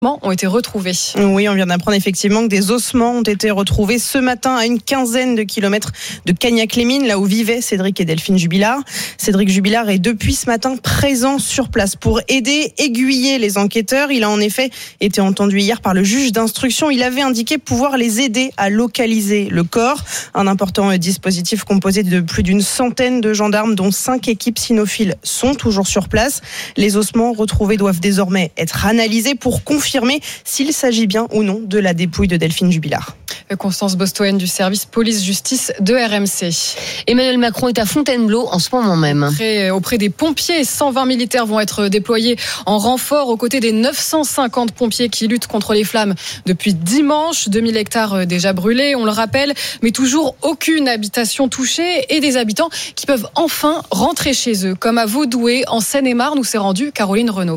ont été retrouvés. Oui, on vient d'apprendre effectivement que des ossements ont été retrouvés ce matin à une quinzaine de kilomètres de Cagnac-les-Mines, là où vivaient Cédric et Delphine Jubilard. Cédric Jubilard est depuis ce matin présent sur place pour aider, aiguiller les enquêteurs. Il a en effet été entendu hier par le juge d'instruction. Il avait indiqué pouvoir les aider à localiser le corps. Un important dispositif composé de plus d'une centaine de gendarmes, dont 5 équipes cynophiles sont toujours sur place. Les ossements retrouvés doivent désormais être analysés pour confirmer s'il s'agit bien ou non de la dépouille de Delphine Jubilard. Constance Bostoen du service police-justice de RMC. Emmanuel Macron est à Fontainebleau en ce moment même. Auprès des pompiers, 120 militaires vont être déployés en renfort aux côtés des 950 pompiers qui luttent contre les flammes depuis dimanche. 2000 hectares déjà brûlés, on le rappelle, mais toujours aucune habitation touchée et des habitants qui peuvent enfin rentrer chez eux. Comme à Vaudoué, en Seine-et-Marne, où s'est rendue Caroline Renaud.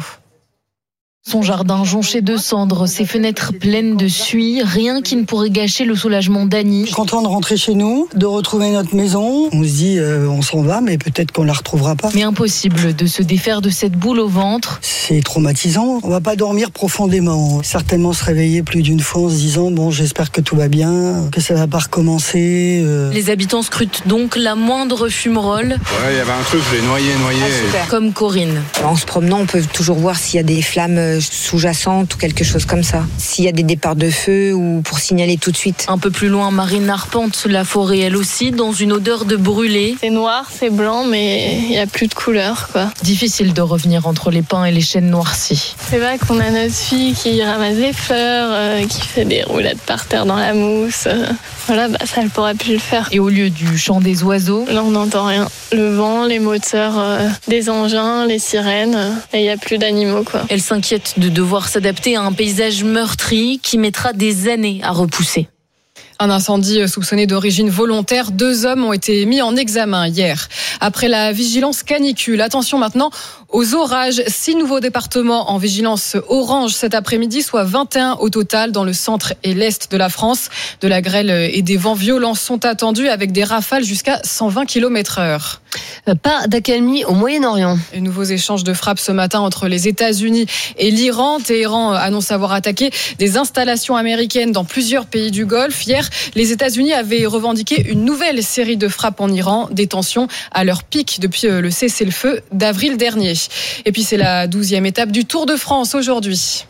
Son jardin jonché de cendres, ses fenêtres pleines de suie, rien qui ne pourrait gâcher le soulagement d'Annie. Je suis content de rentrer chez nous, de retrouver notre maison. On se dit, on s'en va, mais peut-être qu'on la retrouvera pas. Mais impossible de se défaire de cette boule au ventre. C'est traumatisant. On va pas dormir profondément. Certainement se réveiller plus d'une fois en se disant, bon, j'espère que tout va bien, que ça va pas recommencer. Les habitants scrutent donc la moindre fumerole. Ouais, il y avait un truc, je l'ai noyé. Comme Corinne. En se promenant, on peut toujours voir s'il y a des flammes sous-jacentes ou quelque chose comme ça. S'il y a des départs de feu ou pour signaler tout de suite. Un peu plus loin, Marine arpente la forêt elle aussi dans une odeur de brûlé. C'est noir, c'est blanc, mais il n'y a plus de couleur, quoi. Difficile de revenir entre les pins et les chênes noircis. C'est vrai qu'on a notre fille qui ramasse les fleurs, qui fait des roulades par terre dans la mousse. Voilà, ça elle pourrait plus le faire. Et au lieu du chant des oiseaux, là on n'entend rien. Le vent, les moteurs des engins, les sirènes, et il n'y a plus d'animaux, quoi. Elle s'inquiète de devoir s'adapter à un paysage meurtri qui mettra des années à repousser. Un incendie soupçonné d'origine volontaire. 2 hommes ont été mis en examen hier. Après la vigilance canicule, attention maintenant aux orages. 6 nouveaux départements en vigilance orange cet après-midi, soit 21 au total dans le centre et l'est de la France. De la grêle et des vents violents sont attendus avec des rafales jusqu'à 120 km/h. Pas d'accalmie au Moyen-Orient. Les nouveaux échanges de frappes ce matin entre les États-Unis et l'Iran. Téhéran annonce avoir attaqué des installations américaines dans plusieurs pays du Golfe. Hier, les États-Unis avaient revendiqué une nouvelle série de frappes en Iran, des tensions à leur pic depuis le cessez-le-feu d'avril dernier. Et puis c'est la 12e étape du Tour de France aujourd'hui.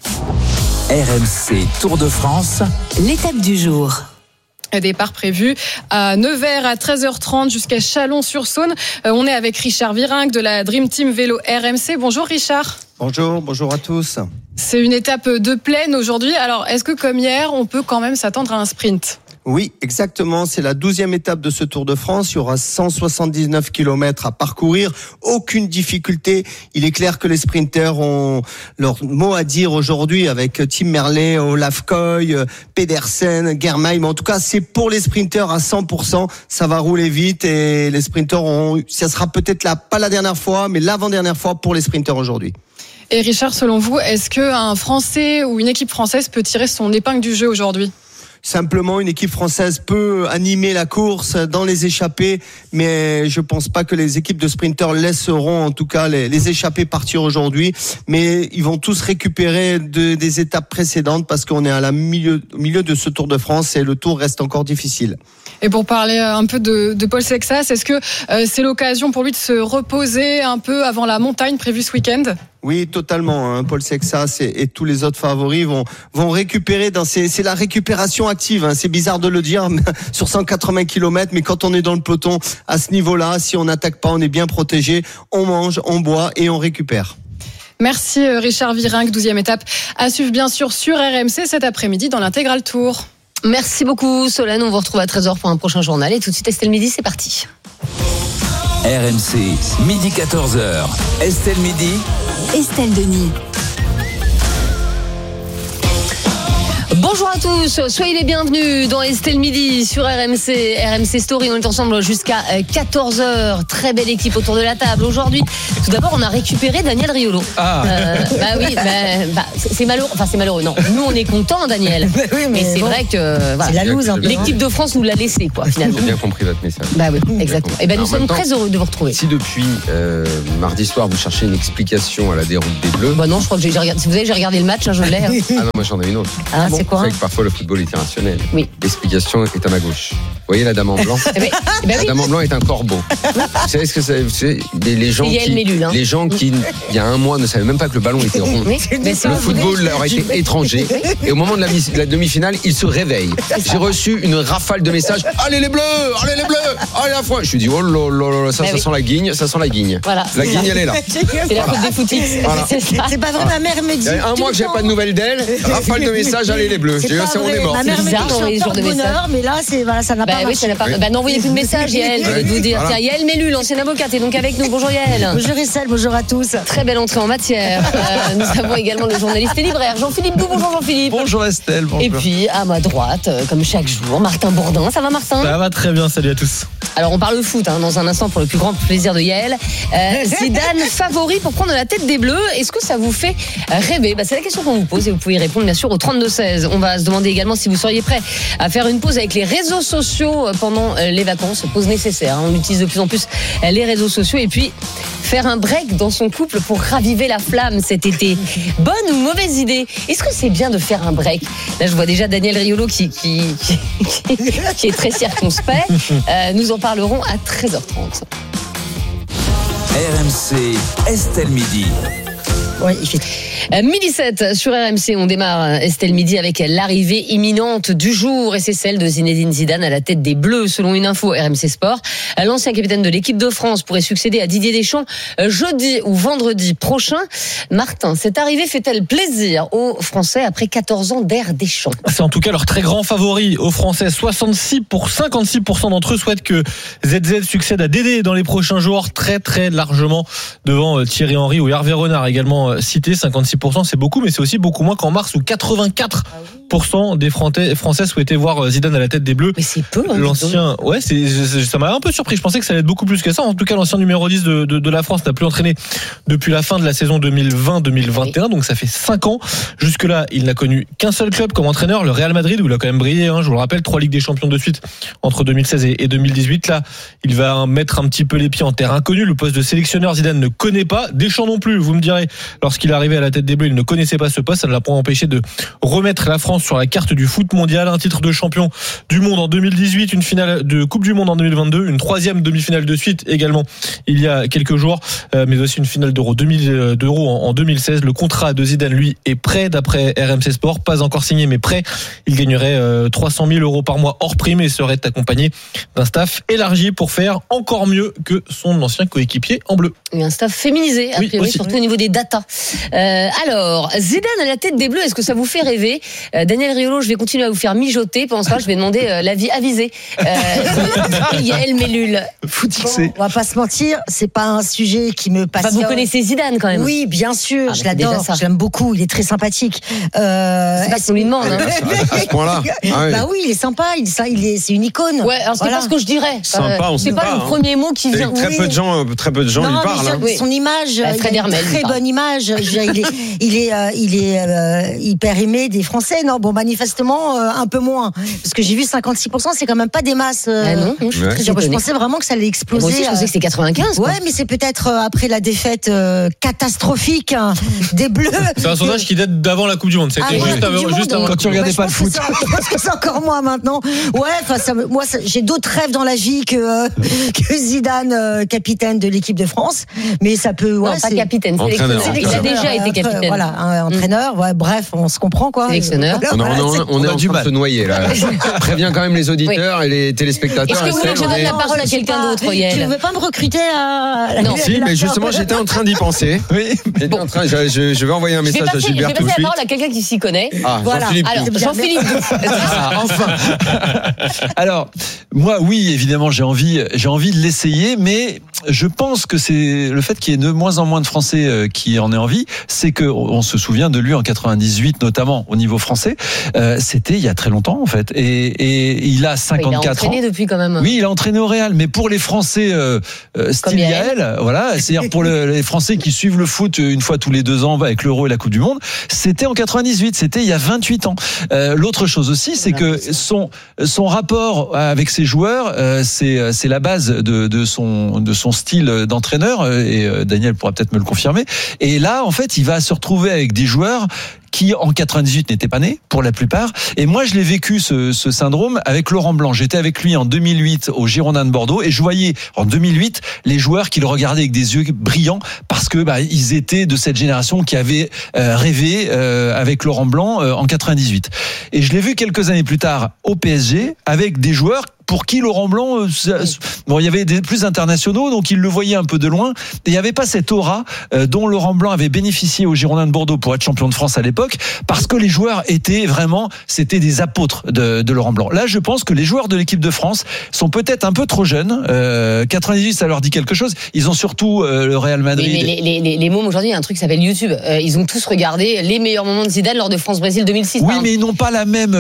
RMC Tour de France, l'étape du jour. Départ prévu à Nevers à 13h30 jusqu'à Chalon-sur-Saône. On est avec Richard Virenque de la Dream Team Vélo RMC. Bonjour Richard. Bonjour à tous. C'est une étape de plaine aujourd'hui. Alors, est-ce que comme hier, on peut quand même s'attendre à un sprint ? Oui, exactement. C'est la 12e étape de ce Tour de France. Il y aura 179 km à parcourir. Aucune difficulté. Il est clair que les sprinters ont leur mot à dire aujourd'hui avec Tim Merlet, Olaf Koy, Pedersen, Germain. Mais en tout cas, c'est pour les sprinters à 100%. Ça va rouler vite et les sprinters ça sera peut-être pas la dernière fois, mais l'avant-dernière fois pour les sprinters aujourd'hui. Et Richard, selon vous, est-ce qu'un Français ou une équipe française peut tirer son épingle du jeu aujourd'hui ? Simplement, une équipe française peut animer la course dans les échappées, mais je pense pas que les équipes de sprinters laisseront en tout cas les échappées partir aujourd'hui. Mais ils vont tous récupérer des étapes précédentes parce qu'on est au milieu de ce Tour de France et le Tour reste encore difficile. Et pour parler un peu de Paul Sexas, est-ce que c'est l'occasion pour lui de se reposer un peu avant la montagne prévue ce week-end ? Oui, totalement. Paul Sexas et tous les autres favoris vont récupérer. C'est la récupération active. C'est bizarre de le dire sur 180 km, mais quand on est dans le peloton à ce niveau-là, si on n'attaque pas, on est bien protégé. On mange, on boit et on récupère. Merci Richard Virenque, 12e étape à suivre bien sûr sur RMC cet après-midi dans l'Intégral Tour. Merci beaucoup Solène, on vous retrouve à 13h pour un prochain journal et tout de suite Estelle Midi, c'est parti. RMC, midi 14h, Estelle Midi, Estelle Denis. Bonjour Bonjour à tous, soyez les bienvenus dans Estelle Midi sur RMC Story. On est ensemble jusqu'à 14h. Très belle équipe autour de la table. Aujourd'hui, tout d'abord, on a récupéré Daniel Riolo. C'est malheureux. Enfin, c'est malheureux. Non, nous, on est contents, Daniel. Mais c'est vrai que c'est la loose. L'équipe de France nous l'a laissé, quoi, finalement. J'ai bien compris votre message. Bah oui, exactement. Et nous sommes très heureux de vous retrouver. Si depuis mardi soir, vous cherchez une explication à la déroute des Bleus. Bah non, je crois que j'ai regardé. Si vous avez, j'ai regardé le match, je l'ai. Ah non, moi j'en ai une autre. Ah, c'est quoi? C'est vrai que parfois le football est irrationnel. Oui. L'explication est à ma gauche. Vous voyez la dame en blanc? La dame en blanc est un corbeau. Vous savez ce que c'est? Les gens qui, il y a un mois, ne savaient même pas que le ballon était rond. Le football leur était étranger. Et au moment de la demi-finale, ils se réveillent. J'ai reçu une rafale de messages. Allez les Bleus! Allez les Bleus! Allez la foi! Je suis dit, oh là là, ça sent la guigne, ça sent la guigne. Voilà, la guigne, elle est là. C'est la faute des footix. Voilà. C'est pas vrai, ma mère me dit. Il y a un mois que j'ai pas de nouvelles d'elle. Rafale de messages, allez les Bleus. C'est on est mort. Ma mère me dit chanteur de bonheur, mais là, ça n'a pas marché. Oui, ça n'a pas. N'envoyez plus de messages, Yael. Je vais vous dire. Tiens, Yael Mélu, l'ancienne avocate, est donc avec nous. Bonjour Yael. Bonjour Estelle, bonjour à tous. Très belle entrée en matière. Nous avons également le journaliste et libraire Jean-Philippe Doux. Bonjour Jean-Philippe. Bonjour Estelle. Bonjour. Et puis à ma droite, comme chaque jour, Martin Bourdin. Ça va Martin? Ça va très bien, salut à tous. Alors on parle foot dans un instant pour le plus grand plaisir de Yael. Zidane favori pour prendre la tête des Bleus. Est-ce que ça vous fait rêver? C'est la question qu'on vous pose et vous pouvez y répondre bien sûr au 32-16. On va se demander également si vous seriez prêt à faire une pause avec les réseaux sociaux pendant les vacances. Pause nécessaire. On utilise de plus en plus les réseaux sociaux et puis faire un break dans son couple pour raviver la flamme cet été. Bonne ou mauvaise idée? Est-ce que c'est bien de faire un break? Là, je vois déjà Daniel Riolo qui est très circonspect. Nous en parlerons à 13h30. RMC Estelle Midi. Ouais, il fait... Midi 7 sur RMC, on démarre Estelle Midi avec l'arrivée imminente du jour et c'est celle de Zinedine Zidane à la tête des Bleus. Selon une info RMC Sport, l'ancien capitaine de l'équipe de France pourrait succéder à Didier Deschamps jeudi ou vendredi prochain. Martin, cette arrivée fait-elle plaisir aux Français après 14 ans d'ère Deschamps? C'est en tout cas leur très grand favori aux Français. 56% d'entre eux souhaitent que ZZ succède à Dédé dans les prochains jours, très très largement devant Thierry Henry ou Hervé Renard également cité. 56%, c'est beaucoup, mais c'est aussi beaucoup moins qu'en mars où 84% des Français souhaitaient voir Zidane à la tête des Bleus. Mais c'est peu. L'ancien, ça m'a un peu surpris. Je pensais que ça allait être beaucoup plus que ça. En tout cas, l'ancien numéro 10 de la France n'a plus entraîné depuis la fin de la saison 2020-2021, donc ça fait 5 ans. Jusque-là, il n'a connu qu'un seul club comme entraîneur, le Real Madrid, où il a quand même brillé. Je vous le rappelle, 3 Ligues des Champions de suite entre 2016 et 2018. Là, il va mettre un petit peu les pieds en terre inconnue. Le poste de sélectionneur, Zidane ne connaît pas. Deschamps non plus. Vous me direz, lorsqu'il est arrivé à la tête des Bleus, il ne connaissait pas ce poste. Ça ne l'a pas empêché de remettre la France sur la carte du foot mondial. Un titre de champion du monde en 2018, une finale de Coupe du Monde en 2022, une 3e demi-finale de suite également il y a quelques jours, mais aussi une finale d'Euro en 2016. Le contrat de Zidane, lui, est prêt d'après RMC Sport, pas encore signé mais prêt. Il gagnerait 300 000 euros par mois hors prime et serait accompagné d'un staff élargi pour faire encore mieux que son ancien coéquipier en bleu. Et un staff féminisé, a priori, surtout au niveau des datas. Alors, Zidane à la tête des Bleus, est-ce que ça vous fait rêver? Daniel Riolo, je vais continuer à vous faire mijoter. Pendant ce temps, je vais demander l'avis avisé. Yael Mellul. Bon, on va pas se mentir, c'est pas un sujet qui me passionne. Vous connaissez Zidane quand même? Oui, bien sûr, je l'adore, je l'aime beaucoup, il est très sympathique. C'est pas ce qu'on lui demande. À ce point-là. Bah oui, il est sympa, c'est une icône. Ouais, alors c'est pas ce que je dirais. Sympa, on c'est pas le premier mot qui vient. Très peu de gens lui parlent. Son image, il a une très bonne image. Il est hyper aimé des Français. Non, bon, manifestement, un peu moins. Parce que j'ai vu 56%, c'est quand même pas des masses. Non, je pensais vraiment que ça allait exploser. Moi aussi, je pensais que c'était 95. Ouais, mais c'est peut-être après la défaite catastrophique des Bleus. C'est un sondage qui date d'avant la Coupe du Monde. C'était juste avant. Quand tu regardais pas le foot. Je pense que c'est encore moi maintenant. Ouais, moi, j'ai d'autres rêves dans la vie que Zidane, capitaine de l'équipe de France. Mais ça peut. Non, pas capitaine, sélectionneur. Il a déjà été capitaine. Voilà, un entraîneur. Ouais, bref, on se comprend quoi. Sélectionneur. On est en train de se noyer là. Préviens quand même les auditeurs et les téléspectateurs. Est-ce que vous voulez que je donne la parole à quelqu'un d'autre, Yael? Tu ne veux pas me recruter à... Non, si, mais justement, j'étais en train d'y penser. Oui. Je vais envoyer un message à Gilbert tout de suite. Je vais passer la parole à quelqu'un qui s'y connaît. Voilà. Jean-Philippe. Enfin. Alors, moi, oui, évidemment, j'ai envie de l'essayer, mais je pense que c'est le fait qu'il y ait de moins en moins de Français qui en aient envie, c'est que on se souvient de lui en 98 notamment au niveau français. C'était il y a très longtemps en fait, et il a 54 ans. Il a entraîné depuis quand même. Oui, il a entraîné au Real, mais pour les Français style Yael, voilà, c'est-à-dire pour les Français qui suivent le foot une fois tous les 2 ans avec l'Euro et la Coupe du Monde, c'était en 98, c'était il y a 28 ans. L'autre chose aussi, c'est que son rapport avec ses joueurs, c'est la base de son style d'entraîneur, et Daniel pourra peut-être me le confirmer. Et là, en fait, il va se retrouver avec des joueurs qui en 98 n'étaient pas nés pour la plupart. Et moi, je l'ai vécu ce syndrome avec Laurent Blanc. J'étais avec lui en 2008 au Girondins de Bordeaux, et je voyais en 2008 les joueurs qui le regardaient avec des yeux brillants parce que ils étaient de cette génération qui avait rêvé avec Laurent Blanc en 98. Et je l'ai vu quelques années plus tard au PSG avec des joueurs pour qui Laurent Blanc, il y avait des plus internationaux, donc il le voyait un peu de loin, et il n'y avait pas cette aura dont Laurent Blanc avait bénéficié aux Girondins de Bordeaux pour être champion de France à l'époque, parce que les joueurs étaient vraiment, c'était des apôtres de Laurent Blanc. Là, je pense que les joueurs de l'équipe de France sont peut-être un peu trop jeunes. 98, ça leur dit quelque chose. Ils ont surtout le Real Madrid. Mais les mômes aujourd'hui, il y a un truc qui s'appelle YouTube. Ils ont tous regardé les meilleurs moments de Zidane lors de France-Brésil 2006. Oui, mais ils n'ont pas la même,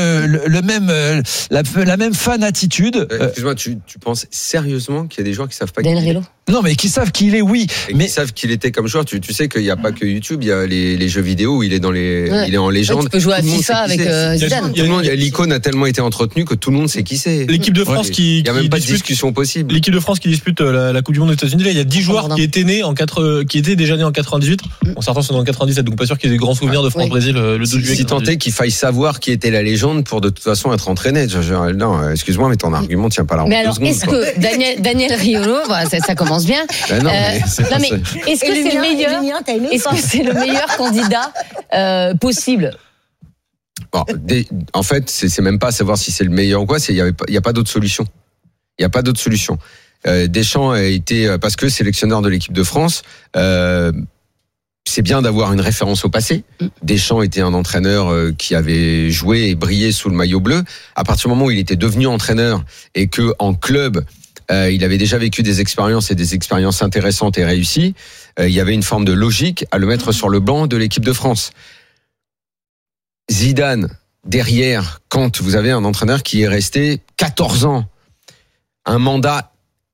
la même fan attitude. Excuse-moi, tu penses sérieusement qu'il y a des joueurs qui savent pas qui il est? Non, mais qui savent qui il est, oui. Mais qui savent qu'il était comme joueur. Tu sais qu'il n'y a pas que YouTube, il y a les jeux vidéo où il est dans il est en légende. Tu peux jouer à FIFA avec Zidane. Tout le monde, l'icône a tellement été entretenue que tout le monde sait qui c'est. L'équipe de France il y a même pas de discussion possible. L'équipe de France qui dispute la Coupe du Monde aux États-Unis, là, il y a 10 joueurs qui étaient déjà nés en 98. Bon, certains sont dans le 97, donc pas sûr qu'ils aient des grands souvenirs de France-Brésil le 12 juillet. Si tant est qu'il faille savoir qui était la légende pour de toute façon être entraîné. Non, excuse-moi, mais ton argument tient pas la route. Mais alors, est-ce que Daniel Riolo, ça commence bien. Est-ce que c'est le meilleur? Est-ce que c'est le meilleur candidat possible? Bon, en fait, c'est même pas savoir si c'est le meilleur ou quoi. Il y a pas d'autre solution. Il y a pas d'autre solution. Deschamps a été parce que sélectionneur de l'équipe de France. C'est bien d'avoir une référence au passé. Deschamps était un entraîneur qui avait joué et brillé sous le maillot bleu. À partir du moment où il était devenu entraîneur et que en club il avait déjà vécu des expériences intéressantes et réussies, il y avait une forme de logique à le mettre sur le banc de l'équipe de France. Zidane, derrière, quand vous avez un entraîneur qui est resté 14 ans, un mandat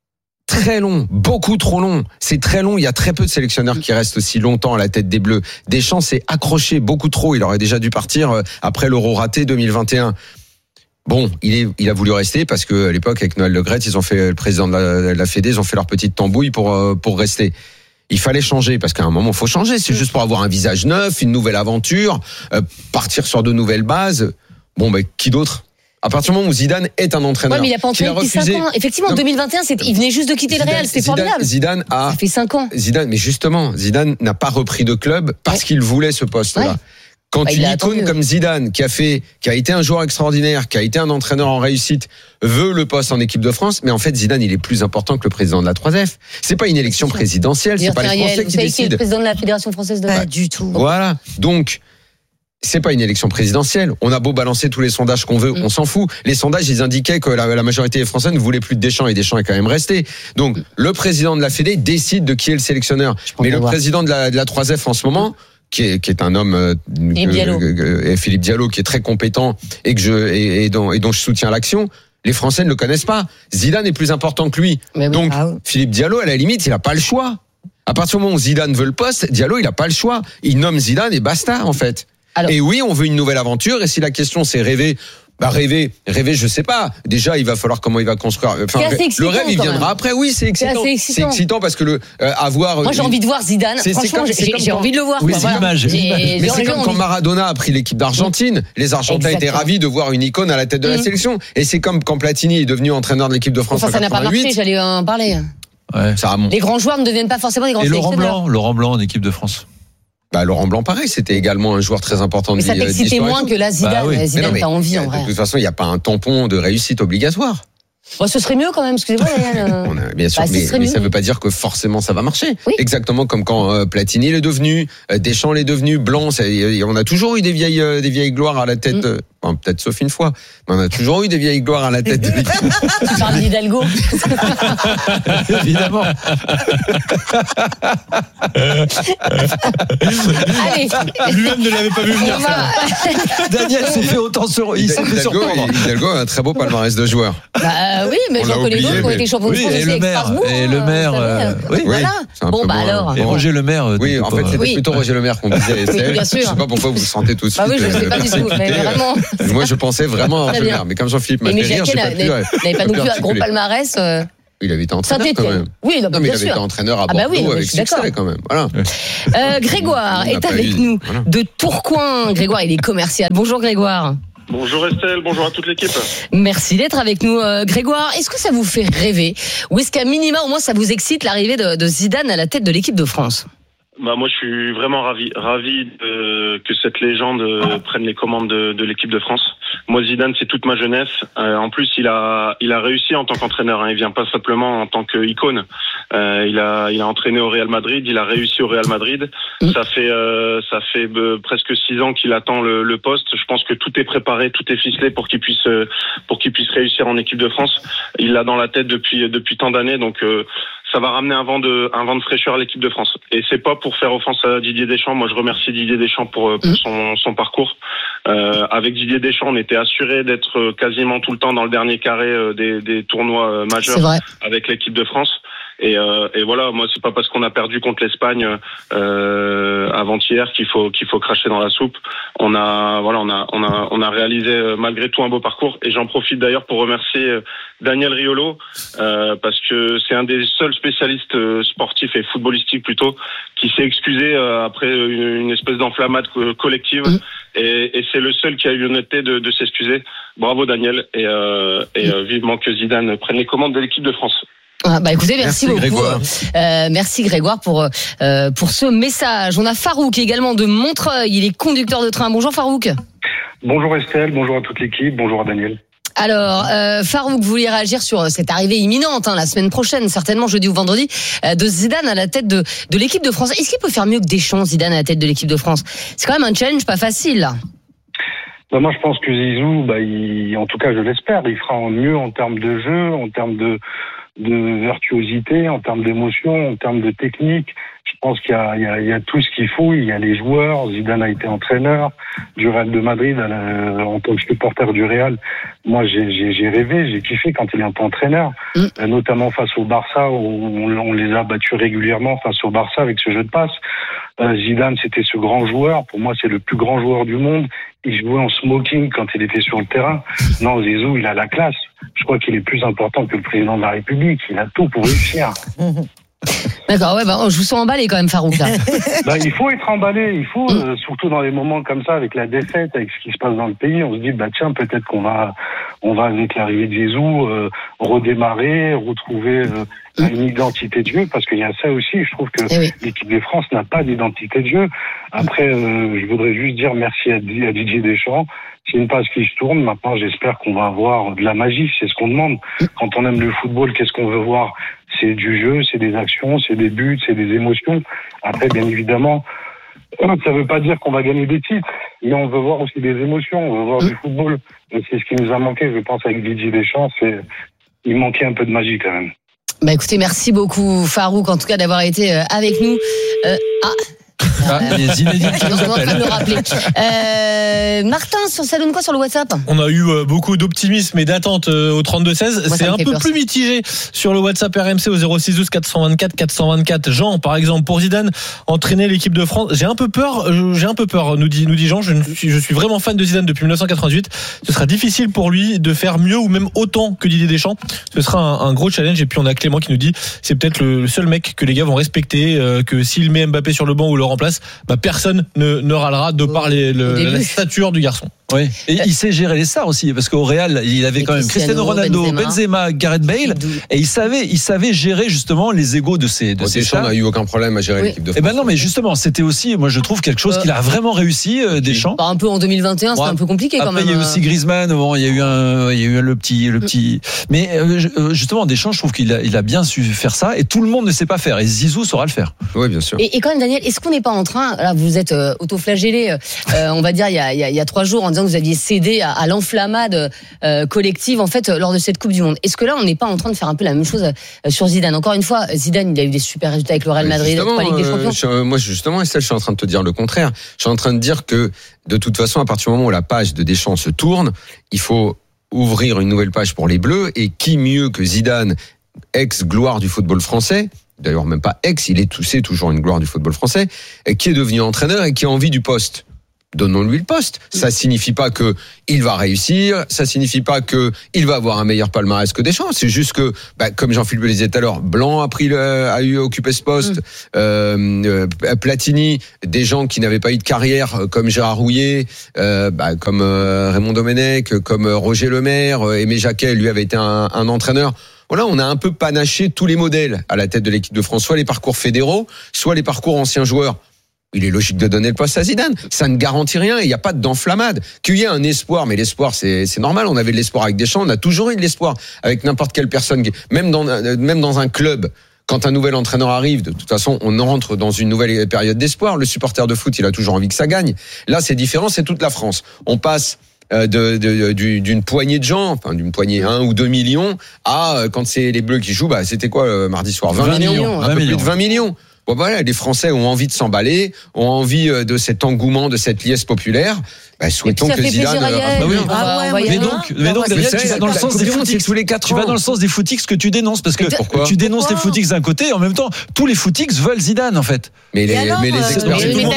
très long, beaucoup trop long. C'est très long. Il y a très peu de sélectionneurs qui restent aussi longtemps à la tête des Bleus. Deschamps s'est accroché beaucoup trop. Il aurait déjà dû partir après l'Euro raté 2021. Bon, il a voulu rester parce que à l'époque avec Noël Le Graët, ils ont fait le président de la Fédé, ils ont fait leur petite tambouille pour rester. Il fallait changer parce qu'à un moment il faut changer. C'est juste pour avoir un visage neuf, une nouvelle aventure, partir sur de nouvelles bases. Bon, qui d'autre? À partir du moment où Zidane est un entraîneur, mais il a pas entraîné depuis 5 ans. Effectivement, en 2021, il venait juste de quitter le Real, c'était formidable. Ça fait 5 ans. Mais justement, Zidane n'a pas repris de club parce qu'il voulait ce poste-là. Ouais. Quand une icône comme Zidane, qui a été un joueur extraordinaire, qui a été un entraîneur en réussite, veut le poste en équipe de France, mais en fait Zidane il est plus important que le président de la 3F. C'est pas une élection présidentielle, c'est pas les Français qui décident. Le président de la Fédération française de pas du tout. Voilà. Donc c'est pas une élection présidentielle. On a beau balancer tous les sondages qu'on veut, on s'en fout. Les sondages, ils indiquaient que la majorité des Français ne voulaient plus de Deschamps et Deschamps est quand même resté. Donc le président de la Fédé décide de qui est le sélectionneur. Mais le président de la 3F en ce moment, qui est un homme Philippe Diallo qui est très compétent et dont je soutiens l'action, les Français ne le connaissent pas. Zidane est plus important que lui. Donc Philippe Diallo, à la limite, il n'a pas le choix. À partir du moment où Zidane veut le poste, Diallo, il n'a pas le choix. Il nomme Zidane et basta en fait. Alors, et oui, on veut une nouvelle aventure. Et si la question c'est rêver, rêver, je sais pas. Déjà, il va falloir comment il va construire. Enfin, le rêve, il viendra après. Oui, c'est excitant. C'est excitant parce que avoir. Moi, j'ai envie de voir Zidane. Franchement, j'ai envie de le voir. Oui, c'est l'image. Mais c'est comme quand Maradona a pris l'équipe d'Argentine. Les Argentins étaient ravis de voir une icône à la tête de la sélection. Et c'est comme quand Platini est devenu entraîneur de l'équipe de France. Ça n'a pas marché. J'allais en parler. Ouais. Les grands joueurs ne deviennent pas forcément des grands sélectionneurs. Laurent Blanc en équipe de France. Laurent Blanc, pareil, c'était également un joueur très important. Mais ça t'excitait moins que la Zidane. Zidane, t'as envie, en vrai. De toute façon, il n'y a pas un tampon de réussite obligatoire. Ce serait mieux quand même, excusez-moi, Yann. Bien sûr, mais ça ne veut pas dire que forcément ça va marcher. Oui. Exactement comme quand Platini l'est devenu, Deschamps l'est devenu, Blanc, on a toujours eu des vieilles gloires à la tête. Enfin, peut-être sauf une fois. Mais on a toujours eu des vieilles gloires à la tête de l'équipe. Tu parles d'Hidalgo. Évidemment. Allez. Lui-même ne l'avait pas vu venir. Daniel s'est fait autant il s'est fait surprendre. Hidalgo a un très beau palmarès de joueurs. Bah oui, mais j'en connais d'autres qui ont été champions de France aussi avec Strasbourg. Et le maire. Oui, voilà. Bon, bah alors. Et Roger Le Maire. Oui, en fait, c'était plutôt Roger Le Maire qu'on disait. Oui, bien sûr. Je sais pas pourquoi vous sentez tout de suite. Bah oui, je sais pas du tout, mais vraiment. Moi, je pensais vraiment à Roger Le Maire. Mais comme Jean-Philippe m'a fait rire, j'ai pas pu. N'avait pas non plus un gros palmarès. Il avait été entraîneur quand même. Oui, non, mais il avait été entraîneur à Bordeaux avec succès quand même. Voilà. Grégoire est avec nous de Tourcoing. Grégoire, il est commercial. Bonjour Grégoire. Bonjour Estelle, bonjour à toute l'équipe. Merci d'être avec nous Grégoire. Est-ce que ça vous fait rêver ou est-ce qu'à minima au moins ça vous excite l'arrivée de Zidane à la tête de l'équipe de France? Bah moi je suis vraiment ravi que cette légende prenne les commandes de l'équipe de France. Moi Zidane c'est toute ma jeunesse. En plus il a réussi en tant qu'entraîneur. Hein. Il vient pas simplement en tant qu'icône. Il a entraîné au Real Madrid. Il a réussi au Real Madrid. Ça fait presque 6 ans qu'il attend le poste. Je pense que tout est préparé, tout est ficelé pour qu'il puisse réussir en équipe de France. Il l'a dans la tête depuis tant d'années donc. Ça va ramener un vent de fraîcheur à l'équipe de France. Et c'est pas pour faire offense à Didier Deschamps. Moi, je remercie Didier Deschamps pour son parcours. Avec Didier Deschamps, on était assuré d'être quasiment tout le temps dans le dernier carré des tournois majeurs avec l'équipe de France. Et voilà, moi c'est pas parce qu'on a perdu contre l'Espagne avant-hier qu'il faut cracher dans la soupe. On a réalisé malgré tout un beau parcours et j'en profite d'ailleurs pour remercier Daniel Riolo parce que c'est un des seuls spécialistes sportifs et footballistiques plutôt qui s'est excusé après une espèce d'enflammade collective et c'est le seul qui a eu l'honnêteté de s'excuser. Bravo Daniel et vivement que Zidane prenne les commandes de l'équipe de France. Ah bah écoutez, merci beaucoup. Grégoire. Merci Grégoire pour ce message. On a Farouk également de Montreuil, il est conducteur de train. Bonjour Farouk. Bonjour Estelle, bonjour à toute l'équipe, bonjour à Daniel. Alors, Farouk, vous vouliez réagir sur cette arrivée imminente, la semaine prochaine, certainement jeudi ou vendredi, de Zidane à la tête de l'équipe de France. Est-ce qu'il peut faire mieux que Deschamps, Zidane à la tête de l'équipe de France? C'est quand même un challenge pas facile, là. Bah moi, je pense que Zizou, en tout cas, je l'espère, il fera mieux en termes de jeu, en termes de virtuosité, en termes d'émotion, en termes de technique. Je pense qu'il y a tout ce qu'il faut. Il y a les joueurs. Zidane a été entraîneur du Real de Madrid en tant que supporter du Real. Moi, j'ai rêvé, j'ai kiffé quand il est entraîneur, notamment face au Barça où on les a battus régulièrement face au Barça avec ce jeu de passe. Zidane, c'était ce grand joueur. Pour moi, c'est le plus grand joueur du monde. Il jouait en smoking quand il était sur le terrain. Non, Zizou, il a la classe. Je crois qu'il est plus important que le président de la République. Il a tout pour réussir. D'accord, ouais, je vous sens emballé quand même, Farouk, là. Il faut être emballé, il faut, surtout dans les moments comme ça, avec la défaite, avec ce qui se passe dans le pays, on se dit, tiens, peut-être qu'on va avec l'arrivée de Zizou, redémarrer, retrouver une identité de jeu, parce qu'il y a ça aussi, je trouve que l'équipe de France n'a pas d'identité de jeu. Après, je voudrais juste dire merci à Didier Deschamps. C'est une page qui se tourne. Maintenant, j'espère qu'on va avoir de la magie. C'est ce qu'on demande. Quand on aime le football, qu'est-ce qu'on veut voir? C'est du jeu, c'est des actions, c'est des buts, c'est des émotions. Après, bien évidemment, ça veut pas dire qu'on va gagner des titres, mais on veut voir aussi des émotions, on veut voir du football. Et c'est ce qui nous a manqué, je pense, avec Didier Deschamps. Il manquait un peu de magie quand même. Écoutez, merci beaucoup Farouk, en tout cas d'avoir été avec nous. Les Zinedine qui nous on est en train de appelle. le rappeler. Martin, ça donne quoi sur le WhatsApp? On a eu beaucoup d'optimisme et d'attente au 32-16. Moi, c'est un peu peur. plus mitigé sur le WhatsApp RMC au 06 12 424 424. Jean, par exemple, pour Zidane, entraîner l'équipe de France. J'ai un peu peur, nous dit Jean. Je suis vraiment fan de Zidane depuis 1988. Ce sera difficile pour lui de faire mieux ou même autant que Didier Deschamps. Ce sera un gros challenge. Et puis on a Clément qui nous dit c'est peut-être le seul mec que les gars vont respecter, que s'il met Mbappé sur le banc ou le remplace, personne ne râlera de par la stature du garçon. Oui. Et il sait gérer les stars aussi, parce qu'au Real, il avait quand même Cristiano Ronaldo, Benzema, Gareth Bale, et il savait gérer justement les égos de ses Deschamps stars. n'a eu aucun problème à gérer l'équipe de France. Non, mais justement, c'était aussi, moi je trouve quelque chose qu'il a vraiment réussi, Deschamps. Un peu en 2021, c'était un peu compliqué quand même. Après, il y a eu aussi Griezmann, il y a eu le petit. Mais justement, Deschamps, je trouve qu'il a bien su faire ça, et tout le monde ne sait pas faire, et Zizou saura le faire. Oui, bien sûr. Et quand même, Daniel, est-ce qu'on n'est pas en train, là vous êtes autoflagellé, on va dire il y a 3 jours en disant que vous aviez cédé à l'enflammade collective en fait lors de cette Coupe du Monde. Est-ce que là on n'est pas en train de faire un peu la même chose sur Zidane? Encore une fois, Zidane il a eu des super résultats avec le Real Madrid, la Ligue des Champions. Moi justement, Estelle, je suis en train de te dire le contraire. Je suis en train de dire que de toute façon, à partir du moment où la page de Deschamps se tourne, il faut ouvrir une nouvelle page pour les Bleus, et qui mieux que Zidane, ex-gloire du football français, d'ailleurs même pas ex, c'est toujours une gloire du football français, et qui est devenu entraîneur et qui a envie du poste. Donnons-lui le poste. Ça signifie pas que il va réussir, ça signifie pas que il va avoir un meilleur palmarès que Deschamps. C'est juste que, comme Jean-Philippe le disait tout à l'heure, Blanc a eu occupé ce poste, Platini, des gens qui n'avaient pas eu de carrière comme Gérard Rouillet, comme Raymond Domenech, comme Roger Lemaire, Aimé Jacquet, lui avait été un entraîneur. Voilà, on a un peu panaché tous les modèles à la tête de l'équipe de France, soit les parcours fédéraux, soit les parcours anciens joueurs. Il est logique de donner le poste à Zidane. Ça ne garantit rien. Il n'y a pas d'enflammade. Qu'il y ait un espoir, mais l'espoir, c'est normal. On avait de l'espoir avec Deschamps. On a toujours eu de l'espoir avec n'importe quelle personne. Même dans un club, quand un nouvel entraîneur arrive, de toute façon, on rentre dans une nouvelle période d'espoir. Le supporter de foot, il a toujours envie que ça gagne. Là, c'est différent. C'est toute la France. On passe d'une poignée de gens, enfin d'une poignée 1 ou 2 millions, à quand c'est les Bleus qui jouent, c'était quoi mardi soir, 20 millions, un peu plus de 20 millions. Bon, voilà, les Français ont envie de s'emballer, ont envie de cet engouement, de cette liesse populaire. Souhaitons que Zidane. Mais donc, Daniel, tu vas dans le sens des footix tous les 4 ans. Tu vas dans le sens des footix que tu dénonces, parce que tu dénonces les footix d'un côté, et en même temps, tous les footix veulent Zidane, en fait. Mais les experts.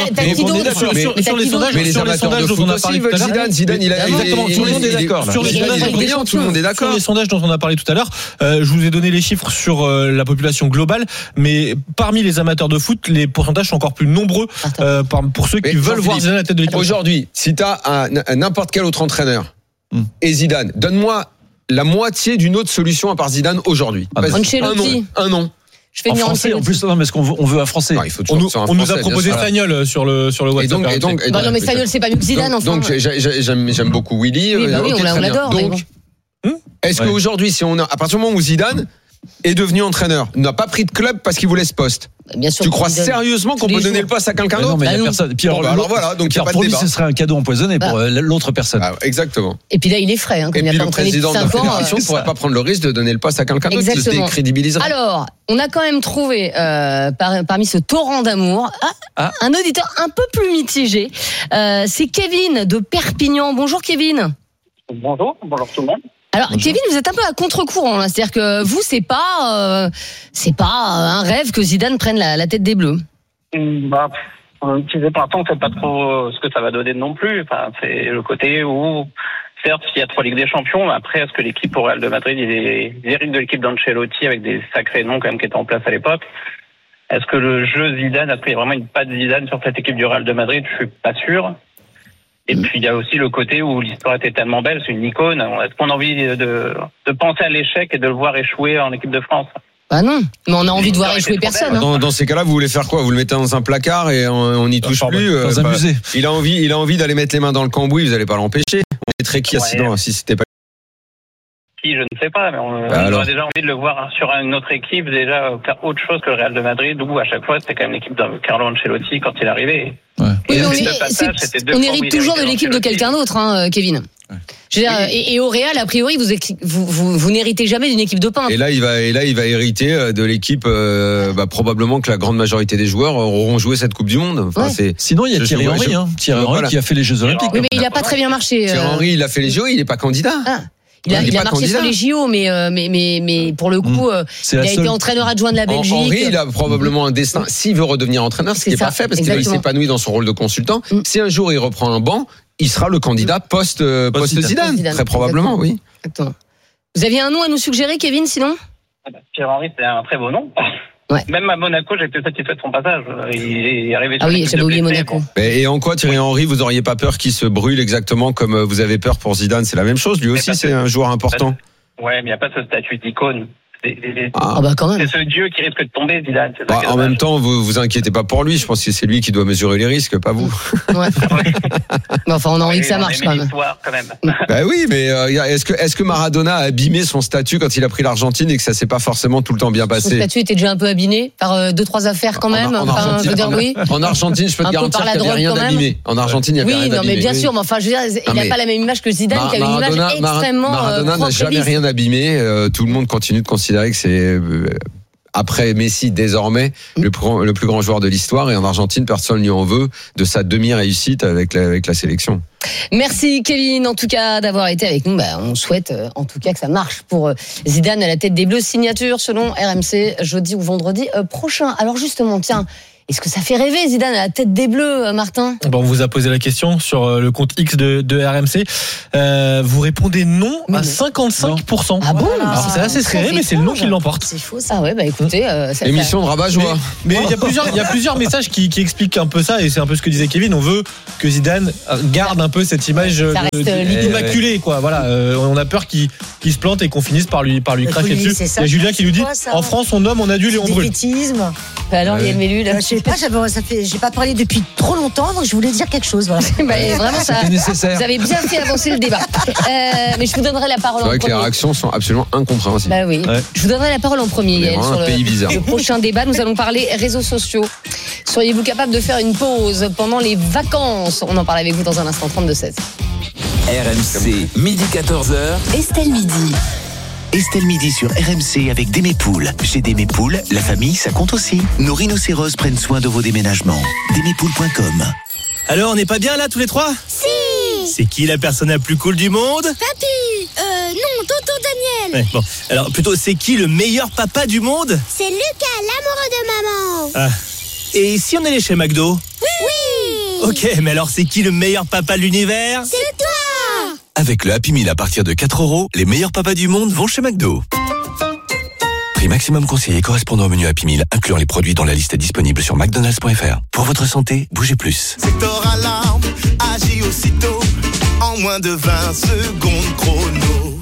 Sur les sondages dont on a parlé tout à l'heure. Zidane, il a. Exactement, tout le monde est d'accord. Tout le monde est d'accord. Sur les sondages dont on a parlé tout à l'heure, je vous ai donné les chiffres sur la population globale, mais parmi les amateurs de foot, les pourcentages sont encore plus nombreux pour ceux qui veulent voir Zidane à la tête de l'équipe. Aujourd'hui, si t'as n'importe quel autre entraîneur et Zidane, donne-moi la moitié d'une autre solution à part Zidane aujourd'hui. Un nom. Je fais venir français en plus. Non, mais est-ce qu'on veut un français? On nous a proposé Stagnol sur le WhatsApp. Non, mais Stagnol, c'est pas mieux que Zidane, enfin. Donc j'aime beaucoup Willy. Oui, on l'adore. Donc, est-ce qu'aujourd'hui, à partir du moment où Zidane est devenu entraîneur, n'a pas pris de club parce qu'il voulait ce poste. Bien sûr, tu crois sérieusement qu'on peut donner le poste à quelqu'un d'autre? Non, mais il y a personne. Puis alors voilà, donc il y a pas de débat. Pour lui, ce serait un cadeau empoisonné pour l'autre personne. Exactement. Et puis là, il est frais. Et puis le président de la fédération ne pourrait pas prendre le risque de donner le poste à quelqu'un d'autre qui se décrédibiliserait. Alors, on a quand même trouvé parmi ce torrent d'amour un auditeur un peu plus mitigé. C'est Kevin de Perpignan. Bonjour Kevin. Bonjour tout le monde. Alors Kevin, vous êtes un peu à contre-courant là, c'est-à-dire que vous c'est pas un rêve que Zidane prenne la tête des Bleus. Tu sais pas, on sait pas trop ce que ça va donner non plus. Enfin, c'est le côté où certes il y a 3 Ligues des Champions, mais après est-ce que l'équipe au Real de Madrid, il hérite de l'équipe d'Ancelotti avec des sacrés noms quand même qui étaient en place à l'époque. Est-ce que le jeu Zidane, est-ce qu'il y a vraiment une patte Zidane sur cette équipe du Real de Madrid? Je suis pas sûr. Et puis il y a aussi le côté où l'histoire était tellement belle, c'est une icône. Est-ce qu'on a envie de penser à l'échec et de le voir échouer en équipe de France? Bah non, mais on a envie de voir échouer personne. Dans ces cas-là, vous voulez faire quoi? Vous le mettez dans un placard et on n'y touche plus. Dans un musée. Il a envie d'aller mettre les mains dans le cambouis. Vous n'allez pas l'empêcher. On mettrait qui si c'était pas? Je ne sais pas, mais on aurait déjà envie de le voir sur une autre équipe, déjà faire autre chose que le Real de Madrid, où à chaque fois c'était quand même l'équipe de Carlo Ancelotti quand il arrivait. Ouais. Oui, on hérite toujours de l'équipe de quelqu'un d'autre, Kevin. Ouais. Je veux dire, et au Real, a priori, vous n'héritez jamais d'une équipe de peintres. Et là, il va hériter de l'équipe. Probablement que la grande majorité des joueurs auront joué cette Coupe du Monde. Enfin, sinon, il y a Thierry Henry, Thierry Henry qui a fait les Jeux Olympiques. Oui, mais il n'a pas très bien marché. Thierry Henry, il a fait les JO, il n'est pas candidat. Il a marché sur les JO, mais pour le coup, il a été entraîneur adjoint de la Belgique. Henry, il a probablement un destin. S'il veut redevenir entraîneur, ce qui n'est pas fait parce qu'il s'épanouit dans son rôle de consultant. Si un jour il reprend un banc, il sera le candidat post Zidane, très probablement, oui. Exactement. Vous aviez un nom à nous suggérer, Kevin, sinon? Thierry Henry, c'est un très beau nom. Ouais. Même à Monaco, j'étais satisfait de son passage. Il est arrivé. Ah oui, j'avais oublié Monaco. Et en quoi Thierry Henry, vous auriez pas peur qu'il se brûle exactement comme vous avez peur pour Zidane? C'est la même chose. Lui aussi, c'est un joueur important. Ouais, mais il n'y a pas ce statut d'icône. quand même. C'est ce dieu qui risque de tomber, Zidane. En même temps, vous inquiétez pas pour lui. Je pense que c'est lui qui doit mesurer les risques, pas vous. Ouais. Mais enfin, on a envie que ça marche quand même. Bah oui, mais est-ce que Maradona a abîmé son statut quand il a pris l'Argentine et que ça s'est pas forcément tout le temps bien passé? Son statut était déjà un peu abîné par 2-3 affaires quand même. En Argentine, je peux te garantir qu'il n'y avait rien d'abîmé. En Argentine, il n'y avait rien d'abîmé. Oui, mais bien sûr, mais enfin, je veux dire, il n'a pas la même image que Zidane, qui a une image extrêmement. Maradona n'a jamais rien abîmé. Tout le monde continue de considérer que c'est après Messi désormais le plus grand joueur de l'histoire, et en Argentine personne ne lui en veut de sa demi-réussite avec la sélection. Merci Kevin en tout cas d'avoir été avec nous. On souhaite en tout cas que ça marche pour Zidane à la tête des Bleus. Signature selon RMC jeudi ou vendredi prochain. Alors justement, tiens, est-ce que ça fait rêver Zidane à la tête des Bleus, Martin? On vous a posé la question sur le compte X de RMC. Vous répondez non à 55%. Ah bon? Alors, c'est assez serré, mais c'est le non qui l'emporte. C'est faux ça. Ah ouais, écoutez, émission de rabat-joie. Mais il y a plusieurs messages qui expliquent un peu ça, et c'est un peu ce que disait Kevin. On veut que Zidane garde un peu cette image immaculée, quoi. Voilà, on a peur qu'il se plante et qu'on finisse par lui craquer dessus. Il y a Julia qui nous dit en France on nomme, on adule et on brûle. Alors il y a le Mélu là. Je sais pas, j'ai pas parlé depuis trop longtemps, donc je voulais dire quelque chose. Voilà. Vraiment, ça, nécessaire. Vous avez bien fait avancer le débat. Mais je vous donnerai la parole en premier. C'est vrai que les réactions sont absolument incompréhensibles. Bah oui. Ouais. Je vous donnerai la parole en premier, Yael, sur le prochain débat. Nous allons parler réseaux sociaux. Seriez-vous capable de faire une pause pendant les vacances? On en parle avec vous dans un instant. 32-16. RMC, midi 14h. Estelle Midi. Estelle Midi sur RMC avec Démépoules. Chez Démépoules, la famille, ça compte aussi. Nos rhinocéros prennent soin de vos déménagements. Démépoules.com. Alors, on n'est pas bien là, tous les trois? Si. C'est qui la personne la plus cool du monde? Papy. Non, tonton Daniel. Ouais, bon. Alors, plutôt, c'est qui le meilleur papa du monde? C'est Lucas, l'amoureux de maman. Ah. Et si on allait chez McDo? Oui. Ok, mais alors, c'est qui le meilleur papa de l'univers? C'est toi. Avec le Happy Meal à partir de 4 €, les meilleurs papas du monde vont chez McDo. Prix maximum conseillé correspondant au menu Happy Meal, incluant les produits dans la liste disponible sur McDonald's.fr. Pour votre santé, bougez plus. Secteur Alarme agit aussitôt en moins de 20 secondes chrono.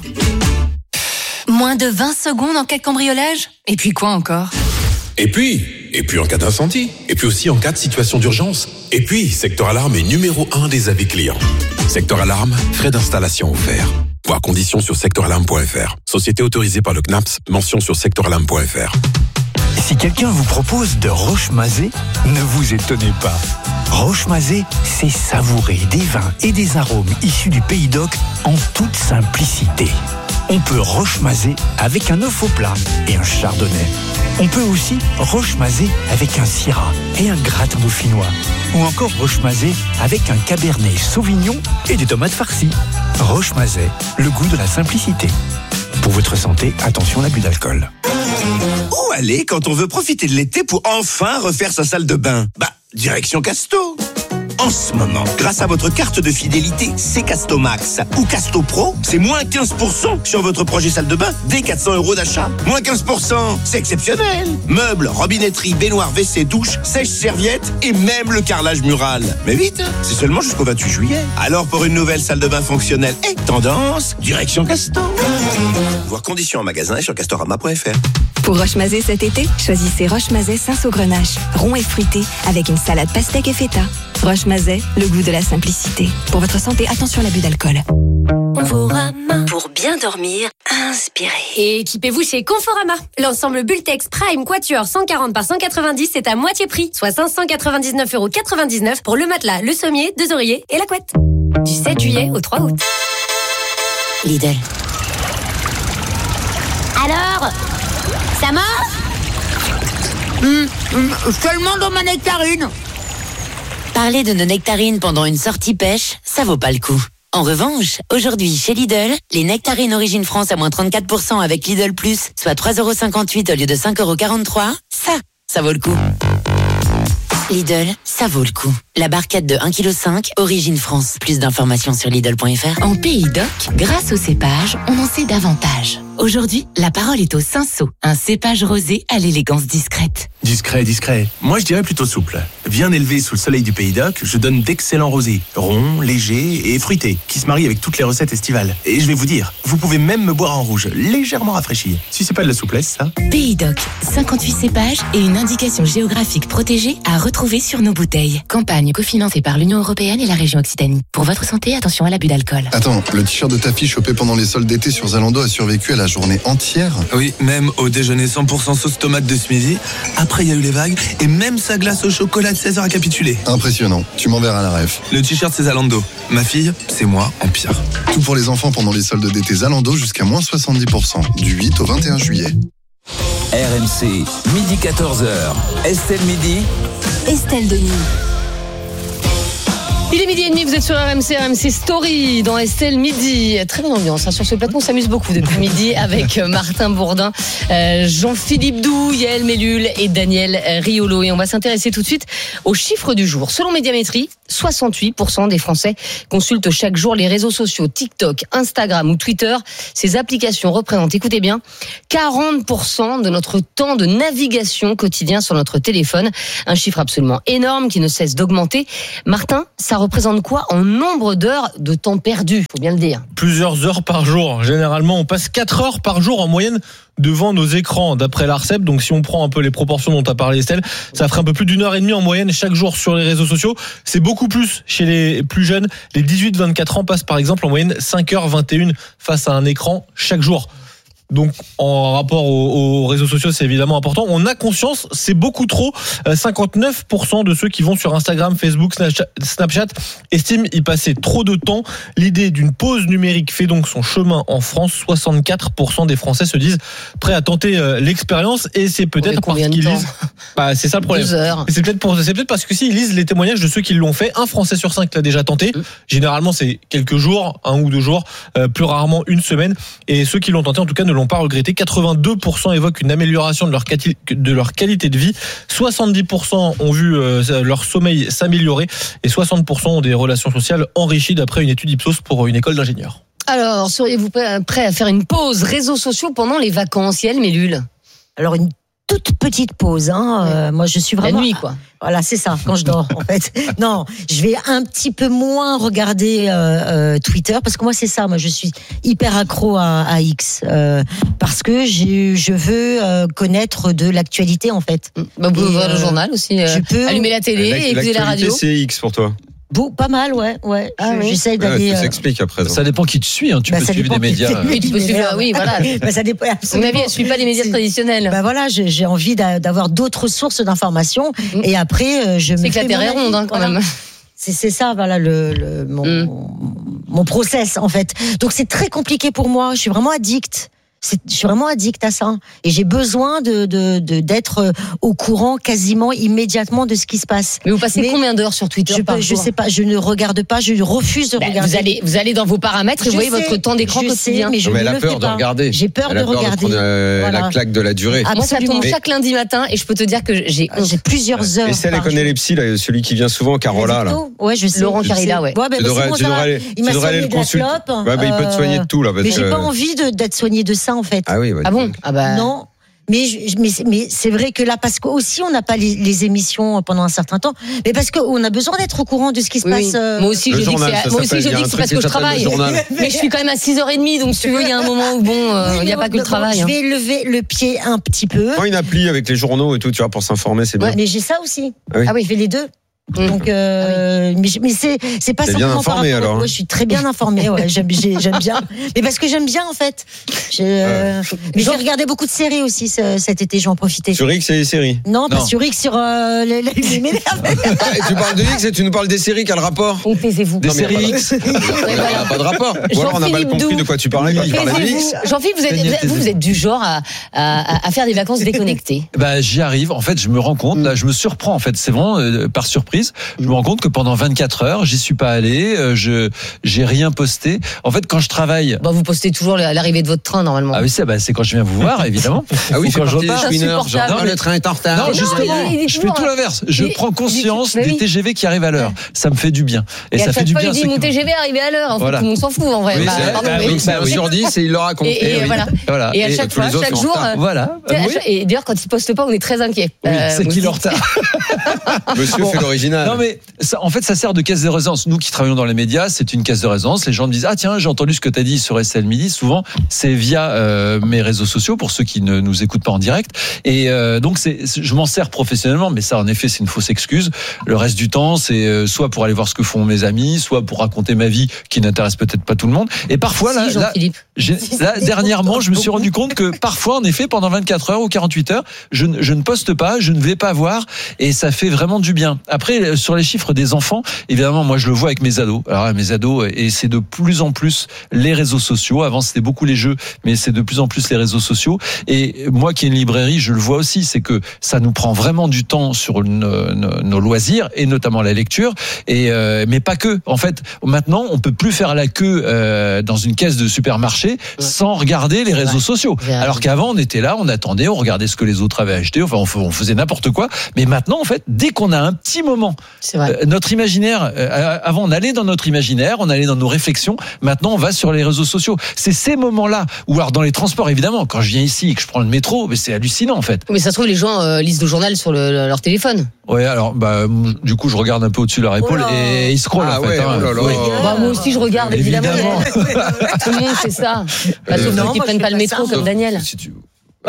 Moins de 20 secondes en cas de cambriolage? Et puis quoi encore? Et puis en cas d'incendie. Et puis aussi en cas de situation d'urgence. Et puis, Secteur Alarme est numéro 1 des avis clients. Secteur Alarme, frais d'installation offerts. Voir conditions sur secteuralarme.fr. Société autorisée par le CNAPS, mention sur secteuralarme.fr. Si quelqu'un vous propose de Roche-Mazet, ne vous étonnez pas. Roche-Mazet, c'est savourer des vins et des arômes issus du Pays d'Oc en toute simplicité. On peut Roche-Mazet avec un œuf au plat et un chardonnay. On peut aussi Roche-Mazet avec un syrah et un gratin dauphinois. Ou encore Roche-Mazet avec un cabernet sauvignon et des tomates farcies. Roche-Mazet, le goût de la simplicité. Pour votre santé, attention à l'abus d'alcool. Où aller quand on veut profiter de l'été pour enfin refaire sa salle de bain? Direction Casto. En ce moment, grâce à votre carte de fidélité C-Casto Max ou Casto Pro, c'est moins 15% sur votre projet salle de bain dès 400 € d'achat. Moins 15%, c'est exceptionnel. Meubles, robinetterie, baignoire, WC, douche, sèche-serviette et même le carrelage mural. Mais vite, c'est seulement jusqu'au 28 juillet. Alors pour une nouvelle salle de bain fonctionnelle et tendance, direction Casto. Voir conditions en magasin et sur castorama.fr. Pour Roche-Mazet cet été, choisissez Roche-Mazet Saint-Saugrenage, rond et fruité avec une salade pastèque et feta. Roche-Mazet, le goût de la simplicité. Pour votre santé, attention à l'abus d'alcool. Conforama. Pour bien dormir, inspirez. Et équipez-vous chez Conforama. L'ensemble Bultex Prime Quatuor 140 par 190 c'est à moitié prix, soit 599,99 € pour le matelas, le sommier, 2 oreillers et la couette. Du 7 juillet au 3 août. Lidl. Alors, ça marche? Seulement dans ma nectarine. Parler de nos nectarines pendant une sortie pêche, ça vaut pas le coup. En revanche, aujourd'hui chez Lidl, les nectarines Origine France à moins 34% avec Lidl Plus, soit 3,58 € au lieu de 5,43 €, ça vaut le coup. Lidl, ça vaut le coup. La barquette de 1,5 kg, Origine France. Plus d'informations sur Lidl.fr. En Pays d'Oc, grâce au cépage, on en sait davantage. Aujourd'hui, la parole est au Cinsault, un cépage rosé à l'élégance discrète. Discret. Moi, je dirais plutôt souple. Bien élevé sous le soleil du Pays d'Oc, je donne d'excellents rosés, ronds, légers et fruités, qui se marient avec toutes les recettes estivales. Et je vais vous dire, vous pouvez même me boire en rouge, légèrement rafraîchi. Si c'est pas de la souplesse, ça. Pays d'Oc, 58 cépages et une indication géographique protégée à retrouver sur nos bouteilles. Campagne cofinancée par l'Union européenne et la région Occitanie. Pour votre santé, attention à l'abus d'alcool. Attends, le t-shirt de ta fille chopé pendant les soldes d'été sur Zalando a survécu à la journée entière? Oui, même au déjeuner 100% sauce tomate de ce midi. Après, il y a eu les vagues et même sa glace au chocolat de 16h a capitulé. Impressionnant. Tu m'enverras la ref. Le t-shirt, c'est Zalando. Ma fille, c'est moi en pire. Tout pour les enfants pendant les soldes d'été Zalando jusqu'à moins 70%. Du 8 au 21 juillet. RMC, midi 14h. Estelle Midi. Estelle Denis. Il est 12h30, vous êtes sur RMC Story dans Estelle Midi. Très bonne ambiance sur ce plateau, on s'amuse beaucoup depuis midi avec Martin Bourdin, Jean-Philippe Doux, Yael Mellul et Daniel Riolo. Et on va s'intéresser tout de suite aux chiffres du jour. Selon Médiamétrie, 68% des Français consultent chaque jour les réseaux sociaux TikTok, Instagram ou Twitter. Ces applications représentent, écoutez bien, 40% de notre temps de navigation quotidien sur notre téléphone. Un chiffre absolument énorme qui ne cesse d'augmenter. Martin, ça représente quoi en nombre d'heures de temps perdu, faut bien le dire? Plusieurs heures par jour. Généralement, on passe 4 heures par jour en moyenne devant nos écrans, d'après l'ARCEP. Donc si on prend un peu les proportions dont tu as parlé, Estelle, ça ferait un peu plus d'une heure et demie en moyenne chaque jour sur les réseaux sociaux. C'est beaucoup plus chez les plus jeunes. Les 18-24 ans passent par exemple en moyenne 5h21 face à un écran chaque jour. Donc en rapport aux réseaux sociaux, c'est évidemment important. On a conscience, c'est beaucoup trop. 59% de ceux qui vont sur Instagram, Facebook, Snapchat estiment y passer trop de temps. L'idée d'une pause numérique fait donc son chemin en France. 64% des Français se disent prêts à tenter l'expérience, et c'est peut-être parce qu'ils lisent. C'est ça le problème. 2 heures. C'est peut-être parce que s'ils lisent les témoignages de ceux qui l'ont fait, un Français sur 5 l'a déjà tenté. Généralement, c'est quelques jours, 1 ou 2 jours, plus rarement une semaine. Et ceux qui l'ont tenté, en tout cas, ne l'ont pas regretté. 82% évoquent une amélioration de leur qualité de vie. 70% ont vu leur sommeil s'améliorer. Et 60% ont des relations sociales enrichies, d'après une étude Ipsos pour une école d'ingénieurs. Alors, seriez-vous prêt à faire une pause réseaux sociaux pendant les vacances, Yael Mellul? Alors, une toute petite pause. Moi, je suis vraiment... La nuit, quoi. Voilà, c'est ça, quand je dors, en fait. Non, je vais un petit peu moins regarder Twitter, parce que moi, c'est ça. Moi, je suis hyper accro à X, parce que je veux connaître de l'actualité, en fait. Vous pouvez voir le journal aussi, je peux allumer la télé, écouter la radio. C'est X pour toi? Pas mal, ouais. J'essaie d'aller. Tout s'explique après. Ça dépend qui tu suis. Tu peux suivre des médias. Oui, tu peux suivre. Oui, voilà. Ça dépend. À mon avis, elle ne suit pas les médias traditionnels. Voilà, j'ai envie d'avoir d'autres sources d'informations. Et après, je me. C'est que la terre est ronde, quand même. C'est ça, voilà, mon process, en fait. Donc, c'est très compliqué pour moi. Je suis vraiment addict. Je suis vraiment addict à ça, et j'ai besoin d'être au courant quasiment immédiatement de ce qui se passe. Mais vous passez combien d'heures sur Twitter par jour? Je sais pas, je ne regarde pas, je refuse de regarder. Vous allez dans vos paramètres et vous voyez votre temps d'écran quotidien. Mais elle a peur de regarder. J'ai peur de regarder. La claque de la durée. Moi, ça tombe chaque lundi matin, et je peux te dire que j'ai plusieurs heures. Et celle, elle connaît les psys, là, celui qui vient souvent, Carola, là. Ouais, je sais. Laurent Carilla, ouais. Tu devrais aller le consulter. Il peut te soigner de tout, là. Mais j'ai pas envie d'être soigné de ça, en fait. Ah oui, bon? Non. Mais c'est vrai que là, parce qu'aussi on n'a pas les émissions pendant un certain temps, mais parce qu'on a besoin d'être au courant de ce qui se passe. Moi aussi, je dis que c'est parce que je travaille. Mais je suis quand même à 6h30, donc si tu veux, il y a un moment où il n'y a pas que le travail. Je vais lever le pied un petit peu. Prends une appli avec les journaux et tout, tu vois, pour s'informer, c'est bien. Mais j'ai ça aussi. Ah oui, je fais les deux. Donc, mais c'est pas simplement bien informé, par rapport. alors. Je suis très bien informée. Ouais, j'aime bien. Mais parce que j'aime bien, en fait. Mais j'ai regardé beaucoup de séries aussi cet été. J'en profitais. Sur X, et les séries? Non, pas sur X, sur les Tu parles de X et tu nous parles des séries. Quel rapport? Taisez-vous. Des séries X. Il n'y a pas de rapport. Ou alors on a mal compris de quoi tu parlais. Jean-Philippe, vous êtes du genre à faire des vacances déconnectées? J'y arrive. En fait, je me rends compte. Là, je me surprends. En fait, c'est vraiment par surprise. surprise. Je me rends compte que pendant 24 heures, j'y suis pas allé, j'ai rien posté. En fait, quand je travaille, vous postez toujours à l'arrivée de votre train normalement. Ah oui, c'est quand je viens vous voir, évidemment. Ah oui, quand je repars, je suis une heure. Genre, le train est en retard. Non, justement, je fais tout l'inverse. Je prends conscience des TGV qui arrivent à l'heure. Ça me fait du bien. Et ça fait du bien. Il dit mon TGV est arrivé à l'heure. En fait, tout le monde s'en fout en vrai. Sur 10 et il le raconte. Et voilà. Et à chaque fois, chaque jour. Voilà. Et d'ailleurs, quand il poste pas, on est très inquiet. C'est qu'il est en retard. Monsieur fait l'original. Non mais en fait, ça sert de caisse de résonance. Nous qui travaillons dans les médias, c'est une caisse de résonance. Les gens me disent tiens, j'ai entendu ce que tu as dit sur STL Midi. Souvent, c'est via mes réseaux sociaux pour ceux qui ne nous écoutent pas en direct. Et donc je m'en sers professionnellement, mais ça en effet c'est une fausse excuse. Le reste du temps, c'est soit pour aller voir ce que font mes amis, soit pour raconter ma vie qui n'intéresse peut-être pas tout le monde. Et parfois là dernièrement, je me suis rendu compte que parfois en effet pendant 24 heures ou 48 heures, je ne poste pas, je ne vais pas voir, et ça fait vraiment du bien. Après, sur les chiffres des enfants, évidemment, moi je le vois avec mes ados. Alors mes ados, et c'est de plus en plus les réseaux sociaux. Avant c'était beaucoup les jeux, mais c'est de plus en plus les réseaux sociaux. Et moi qui ai une librairie, je le vois aussi, c'est que ça nous prend vraiment du temps sur nos loisirs et notamment la lecture. Et mais pas que. En fait, maintenant, on peut plus faire la queue dans une caisse de supermarché sans regarder les réseaux sociaux. Alors qu'avant, on était là, on attendait, on regardait ce que les autres avaient acheté. Enfin, on faisait n'importe quoi. Mais maintenant, en fait, dès qu'on a un petit moment, notre imaginaire. Avant, on allait dans notre imaginaire, on allait dans nos réflexions. Maintenant, on va sur les réseaux sociaux. C'est ces moments-là, ou alors dans les transports, évidemment. Quand je viens ici et que je prends le métro, mais c'est hallucinant en fait. Mais ça se trouve, les gens lisent le journal sur leur téléphone. Ouais, alors du coup, je regarde un peu au-dessus de leur épaule et ils scrollent en fait. Moi aussi, je regarde évidemment. Tout le monde fait ça. Sauf ceux qui prennent pas le métro comme Daniel. Moi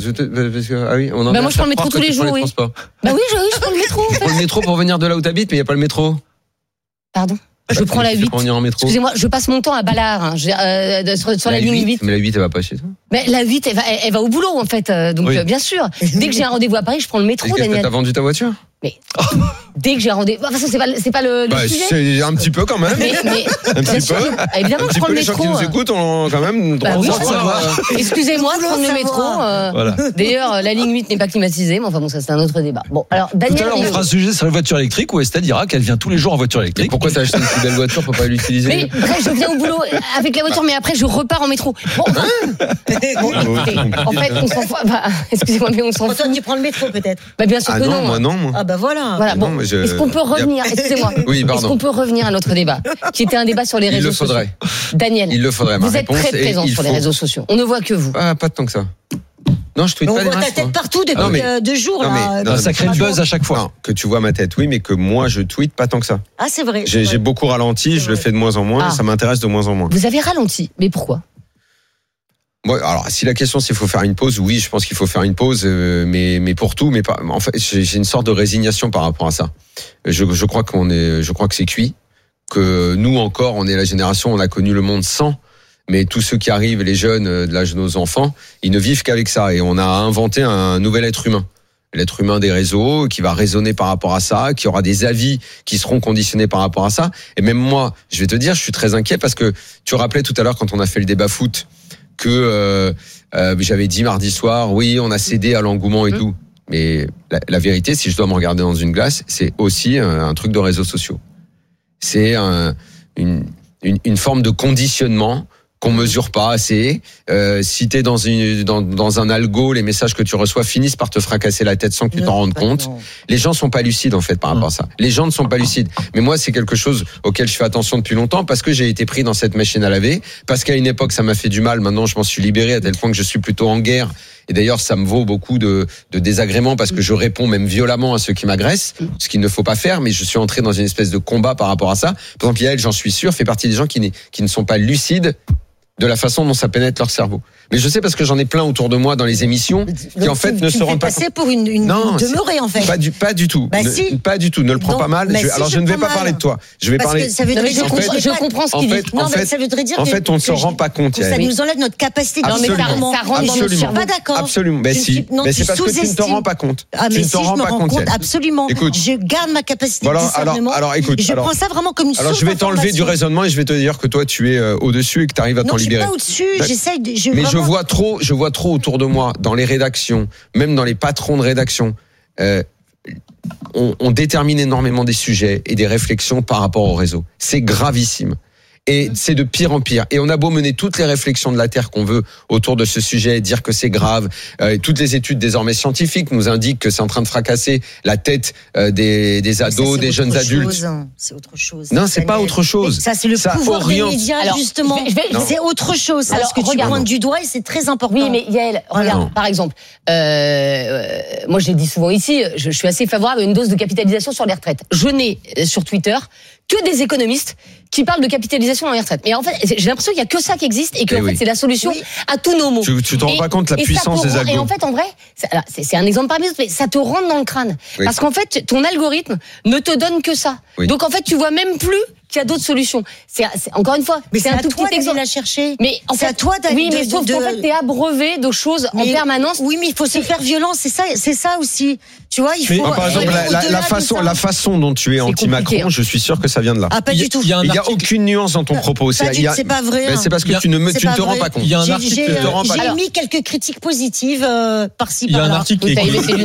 je prends le métro tous les jours, oui. Oui, je prends le métro. Tu prends le métro pour venir de là où t'habites, mais il n'y a pas le métro. Pardon? Je prends la 8. Excusez-moi, je passe mon temps à Ballard, sur la ligne 8. Mais la 8, elle va pas chez toi. Mais la 8, elle va au boulot, en fait. Donc, bien sûr. Dès que j'ai un rendez-vous à Paris, je prends le métro, Daniel. T'as vendu ta voiture? Mais dès que j'ai un rendez-vous, de toute façon c'est pas le sujet. C'est un petit peu quand même. Mais un petit peu. Évidemment que je prends le métro. Les gens qui nous écoutent ont quand même droit de savoir. Excusez-moi de prendre le métro. D'ailleurs, la ligne 8 n'est pas climatisée, mais enfin bon, ça c'est un autre débat. Bon, alors Daniel. Tout à l'heure, on fera un sujet sur les voitures électriques où Estelle dira qu'elle vient tous les jours en voiture électrique. Et pourquoi t'as acheté une si belle voiture pour pas l'utiliser? Mais bref, je viens au boulot avec la voiture, mais après je repars en métro. Bon, en fait, on s'en fout. Excusez-moi, mais on s'en fout. Toi, tu prends le métro peut-être? Bien sûr que non. Moi non. Ah bah voilà. Bon, est-ce qu'on peut revenir, excusez-moi, est-ce qu'on peut revenir à notre débat, qui était un débat sur les réseaux sociaux? Il le faudrait. Daniel, il le faudrait. Vous êtes très présent sur les réseaux sociaux. On ne voit que vous. Pas tant que ça. Non, je tweete pas des masses. On voit ta tête partout depuis 2 jours. Ça crée le buzz à chaque fois. Non, que tu vois ma tête, oui, mais que moi je tweete pas tant que ça. Ah, c'est vrai. J'ai beaucoup ralenti, je le fais de moins en moins, ça m'intéresse de moins en moins. Vous avez ralenti, mais pourquoi? Bon, alors si la question c'est s'il faut faire une pause, oui, je pense qu'il faut faire une pause, mais pour tout, mais pas. En fait, j'ai une sorte de résignation par rapport à ça. Je crois que c'est cuit, que nous encore, on est la génération, on a connu le monde sans. Mais tous ceux qui arrivent, les jeunes de l'âge de nos enfants, ils ne vivent qu'avec ça, et on a inventé un nouvel être humain. L'être humain des réseaux, qui va raisonner par rapport à ça, qui aura des avis qui seront conditionnés par rapport à ça. Et même moi, je vais te dire, je suis très inquiet parce que tu rappelais tout à l'heure quand on a fait le débat foot que j'avais dit mardi soir, oui, on a cédé à l'engouement et tout. Mais la vérité, si je dois me regarder dans une glace, c'est aussi un truc de réseaux sociaux. C'est une forme de conditionnement qu'on mesure pas assez. Si t'es dans un algo, les messages que tu reçois finissent par te fracasser la tête sans que tu t'en rendes compte. Non. Les gens sont pas lucides en fait par rapport à ça. Les gens ne sont pas lucides. Mais moi, c'est quelque chose auquel je fais attention depuis longtemps parce que j'ai été pris dans cette machine à laver, parce qu'à une époque ça m'a fait du mal. Maintenant, je m'en suis libéré à tel point que je suis plutôt en guerre. Et d'ailleurs, ça me vaut beaucoup de désagréments parce que je réponds même violemment à ceux qui m'agressent, ce qu'il ne faut pas faire. Mais je suis entré dans une espèce de combat par rapport à ça. Par exemple, Yael, j'en suis sûr, fait partie des gens qui ne sont pas lucides de la façon dont ça pénètre leur cerveau. Mais je sais parce que j'en ai plein autour de moi dans les émissions qui en fait ne se rendent pas compte. C'est pour une demeurée en fait. Pas du tout. Si. Pas du tout. Ne le prends pas mal. Alors je ne vais pas parler de toi. Je vais parler. Ça veut dire je comprends ce qu'il dit. Non, mais ça voudrait dire en fait, on ne se rend pas compte. Ça nous enlève notre capacité. Non, mais ça rend. Je ne suis pas d'accord. Absolument. Mais si. Mais c'est parce que tu ne te rends pas compte. Ah mais si, je me rends compte absolument. Je garde ma capacité de discernement. Alors écoute. Je prends ça vraiment comme une source. Alors je vais t'enlever du raisonnement et je vais te dire que toi tu es au-dessus et que tu arrives à t'en libérer. Non, je suis pas au-dessus. Mais je vois trop autour de moi, dans les rédactions, même dans les patrons de rédaction, on détermine énormément des sujets et des réflexions par rapport au réseau. C'est gravissime. Et c'est de pire en pire. Et on a beau mener toutes les réflexions de la Terre qu'on veut autour de ce sujet et dire que c'est grave. Toutes les études désormais scientifiques nous indiquent que c'est en train de fracasser la tête des ados, des jeunes adultes. C'est autre chose. Non, c'est pas autre chose. Ça, c'est le pouvoir des médias, justement. C'est autre chose. C'est ce que tu pointes du doigt et c'est très important. Oui, mais Yael, regarde, par exemple, moi j'ai dit souvent ici, je suis assez favorable à une dose de capitalisation sur les retraites. Je n'ai sur Twitter que des économistes qui parlent de capitalisation dans les retraites. Mais en fait, j'ai l'impression qu'il y a que ça qui existe et que en fait, c'est la solution à tous nos maux. Tu t'en rends pas compte la puissance des algos. Et en fait, en vrai, c'est un exemple parmi d'autres, mais ça te rentre dans le crâne. Oui. Parce qu'en fait, ton algorithme ne te donne que ça. Oui. Donc en fait, tu vois même plus qu'il y a d'autres solutions. C'est encore une fois, mais c'est un tout petit exemple à chercher. Mais en fait, à toi oui, mais sauf qu'en fait, t'es abreuvé de choses en permanence. Oui, mais il faut se faire violence. C'est ça aussi. Tu vois, il faut. Par exemple, la façon dont tu es anti-Macron, je suis sûr que ça vient de là. Ah, pas du tout. Il y a aucune nuance dans ton propos. C'est pas vrai. C'est parce que tu ne te rends pas compte. J'ai mis quelques critiques positives par-ci par-là. Il y a un article qui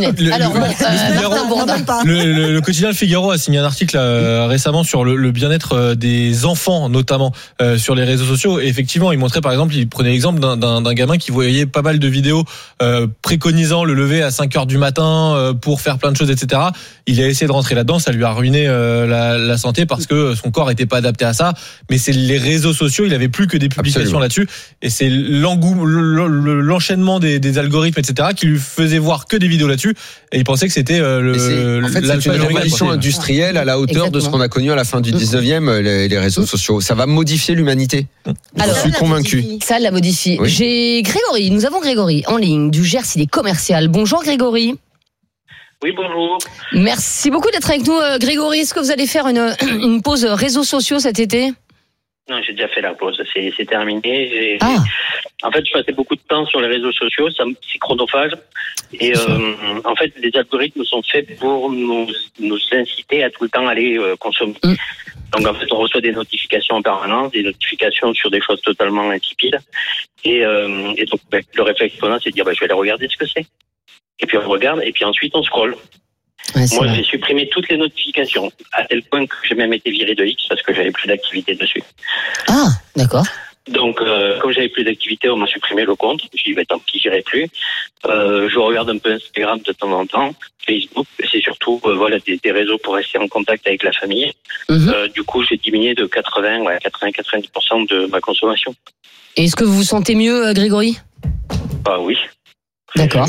le quotidien Le Figaro a signé un article récemment sur le bien-être des enfants, notamment sur les réseaux sociaux. Et effectivement, il montrait par exemple, il prenait l'exemple d'un gamin qui voyait pas mal de vidéos préconisant le lever à 5h du matin pour faire plein de choses, etc. Il a essayé de rentrer là-dedans, ça lui a ruiné la santé parce que son corps était pas adapté à ça. Mais c'est les réseaux sociaux, il avait plus que des publications là-dessus. Et c'est l'enchaînement des algorithmes, etc. qui lui faisait voir que des vidéos là-dessus. Et il pensait que c'était c'est une révolution industrielle à la hauteur de ce qu'on a connu à la fin du 19e, les réseaux sociaux. Ça va modifier l'humanité. Alors, je suis convaincu. Ça la modifie. Oui. Nous avons Grégory en ligne du Gers, il est commercial. Bonjour Grégory. Oui, bonjour. Merci beaucoup d'être avec nous, Grégory. Est-ce que vous allez faire une pause réseaux sociaux cet été ? Non, j'ai déjà fait la pause. C'est terminé. En fait, je passais beaucoup de temps sur les réseaux sociaux. C'est chronophage. Et en fait, les algorithmes sont faits pour nous inciter à tout le temps aller consommer. Donc, en fait, on reçoit des notifications en permanence, des notifications sur des choses totalement insipides. Et donc, le réflexe qu'on a, c'est de dire, je vais aller regarder ce que c'est. Et puis on regarde, et puis ensuite on scrolle. Ouais, moi, j'ai supprimé toutes les notifications, à tel point que j'ai même été viré de X parce que j'avais plus d'activité dessus. Ah, d'accord. Donc, comme j'avais plus d'activité, on m'a supprimé le compte. J'ai dit, tant pis, j'irai plus. Je regarde un peu Instagram de temps en temps, Facebook. C'est surtout, des réseaux pour rester en contact avec la famille. Du coup, j'ai diminué de 90% de ma consommation. Et est-ce que vous vous sentez mieux, Grégory ? Bah oui. D'accord.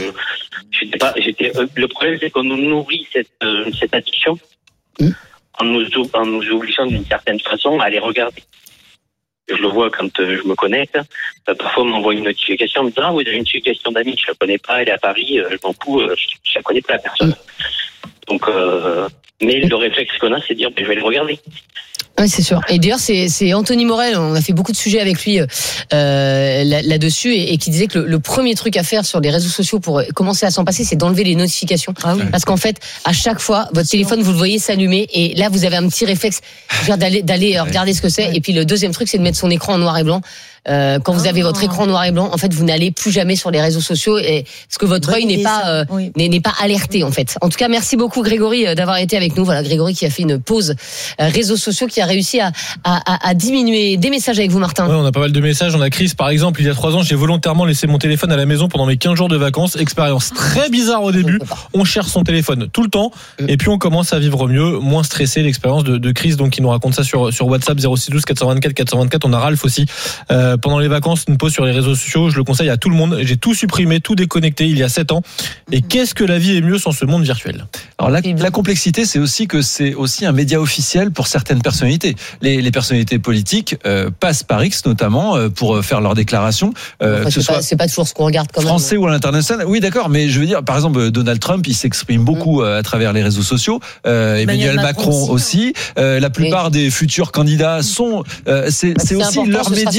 Le problème, c'est qu'on nous nourrit cette addiction en nous obligeant d'une certaine façon à les regarder. Je le vois quand je me connecte. Parfois, on m'envoie une notification, on me dit vous avez une suggestion d'amis, je la connais pas, elle est à Paris, je m'en fous, je la connais pas la personne. Donc, mais le réflexe qu'on a, c'est de dire je vais les regarder. Oui, c'est sûr. Et d'ailleurs, c'est Anthony Morel, on a fait beaucoup de sujets avec lui là-dessus, et qui disait que le premier truc à faire sur les réseaux sociaux pour commencer à s'en passer, c'est d'enlever les notifications. Parce qu'en fait, à chaque fois, votre téléphone, vous le voyez s'allumer, et là, vous avez un petit réflexe d'aller regarder ce que c'est. Et puis le deuxième truc, c'est de mettre son écran en noir et blanc. Quand vous avez votre écran noir et blanc, en fait, vous n'allez plus jamais sur les réseaux sociaux, parce que votre œil n'est pas alerté, en fait. En tout cas, merci beaucoup, Grégory, d'avoir été avec nous. Voilà, Grégory qui a fait une pause réseaux sociaux, qui a réussi à diminuer. Des messages avec vous, Martin. Ouais, on a pas mal de messages. On a Chris, par exemple, il y a 3 ans, j'ai volontairement laissé mon téléphone à la maison pendant mes 15 jours de vacances. Expérience très bizarre au début. On cherche son téléphone tout le temps, et puis on commence à vivre mieux, moins stressé. L'expérience de Chris, donc, qui nous raconte ça sur WhatsApp 0612 424 424. On a Ralph aussi. Pendant les vacances, une pause sur les réseaux sociaux, je le conseille à tout le monde. J'ai tout supprimé, tout déconnecté il y a 7 ans. Et qu'est-ce que la vie est mieux sans ce monde virtuel ? Alors la complexité, c'est aussi que c'est aussi un média officiel pour certaines personnalités. Les personnalités politiques passent par X notamment pour faire leurs déclarations. C'est pas toujours ce qu'on regarde quand même. Français ou à l'international. Oui, d'accord, mais je veux dire, par exemple, Donald Trump, il s'exprime beaucoup à travers les réseaux sociaux. Emmanuel Macron aussi. La plupart des futurs candidats sont. C'est aussi leur média.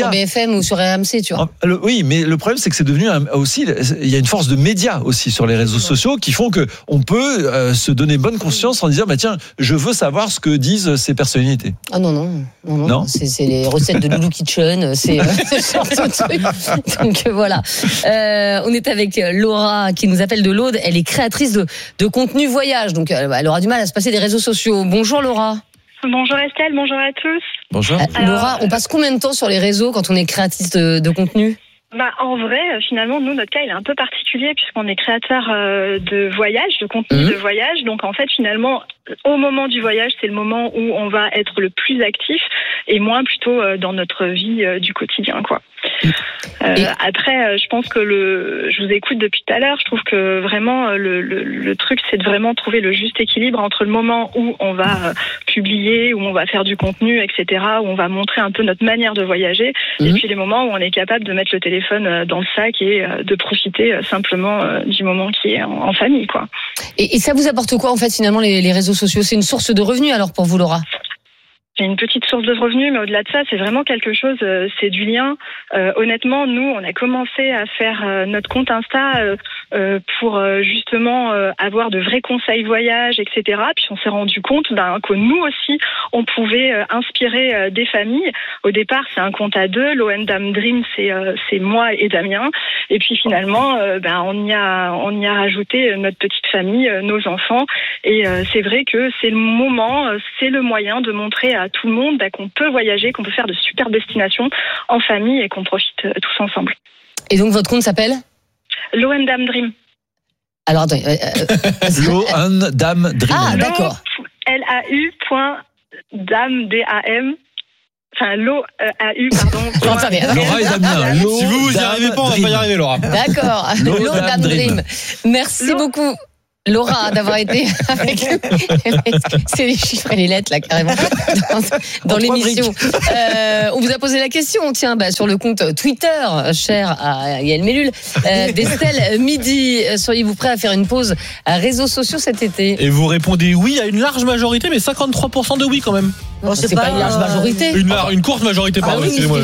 BFM ou sur RMC, tu vois. Oui, mais le problème, c'est que c'est devenu aussi, il y a une force de médias aussi sur les réseaux sociaux qui font que on peut se donner bonne conscience en disant, tiens, je veux savoir ce que disent ces personnalités. Ah non. C'est les recettes de Loulou Kitchen, c'est ce genre de truc. Donc voilà. On est avec Laura qui nous appelle de l'Aude. Elle est créatrice de contenu voyage, donc elle aura du mal à se passer des réseaux sociaux. Bonjour Laura. Bonjour Estelle, bonjour à tous. Bonjour. Laura, on passe combien de temps sur les réseaux quand on est créatrice de contenu ? En vrai, finalement, nous, notre cas, il est un peu particulier puisqu'on est créateur de voyage, de contenu de voyage. Donc, en fait, finalement, au moment du voyage, c'est le moment où on va être le plus actif et moins plutôt dans notre vie du quotidien, quoi. Après, je pense que je vous écoute depuis tout à l'heure. Je trouve que vraiment le truc, c'est de vraiment trouver le juste équilibre entre le moment où on va publier, où on va faire du contenu, etc., où on va montrer un peu notre manière de voyager, et puis les moments où on est capable de mettre le téléphone dans le sac et de profiter simplement du moment qui est en famille, quoi. Et ça vous apporte quoi en fait finalement les réseaux sociaux ? C'est une source de revenus alors pour vous, Laura ? C'est une petite source de revenus, mais au-delà de ça, c'est vraiment quelque chose, c'est du lien. Honnêtement, nous, on a commencé à faire notre compte Insta pour justement avoir de vrais conseils voyage, etc. Puis on s'est rendu compte que nous aussi, on pouvait inspirer des familles. Au départ, c'est un compte à deux. l'O&Dam Dream, c'est moi et Damien. Et puis finalement, on y a rajouté notre petite famille, nos enfants. Et c'est vrai que c'est le moment, c'est le moyen de montrer à tout le monde qu'on peut voyager, qu'on peut faire de super destinations en famille et qu'on profite tous ensemble. Et donc votre compte s'appelle ? l'O&Dam Dream. Alors attendez. l'O&Dam Dream. Ah d'accord. LAU.dam DAM. Enfin, l'O-A-U, pardon. Laura et Damien. Si vous n'y arrivez pas, on va pas y arriver, Laura. D'accord. l'O&Dam Dream. Merci beaucoup. Laura, d'avoir été avec nous. C'est les chiffres et les lettres, là, carrément, dans l'émission. On vous a posé la question, tiens, sur le compte Twitter, cher à Yael Mellul, d'Estelle Midi. Seriez-vous prêt à faire une pause à réseaux sociaux cet été ? Et vous répondez oui à une large majorité, mais 53% de oui quand même. Bon, c'est pas une large majorité. Une courte majorité, pardon. Excusez-moi.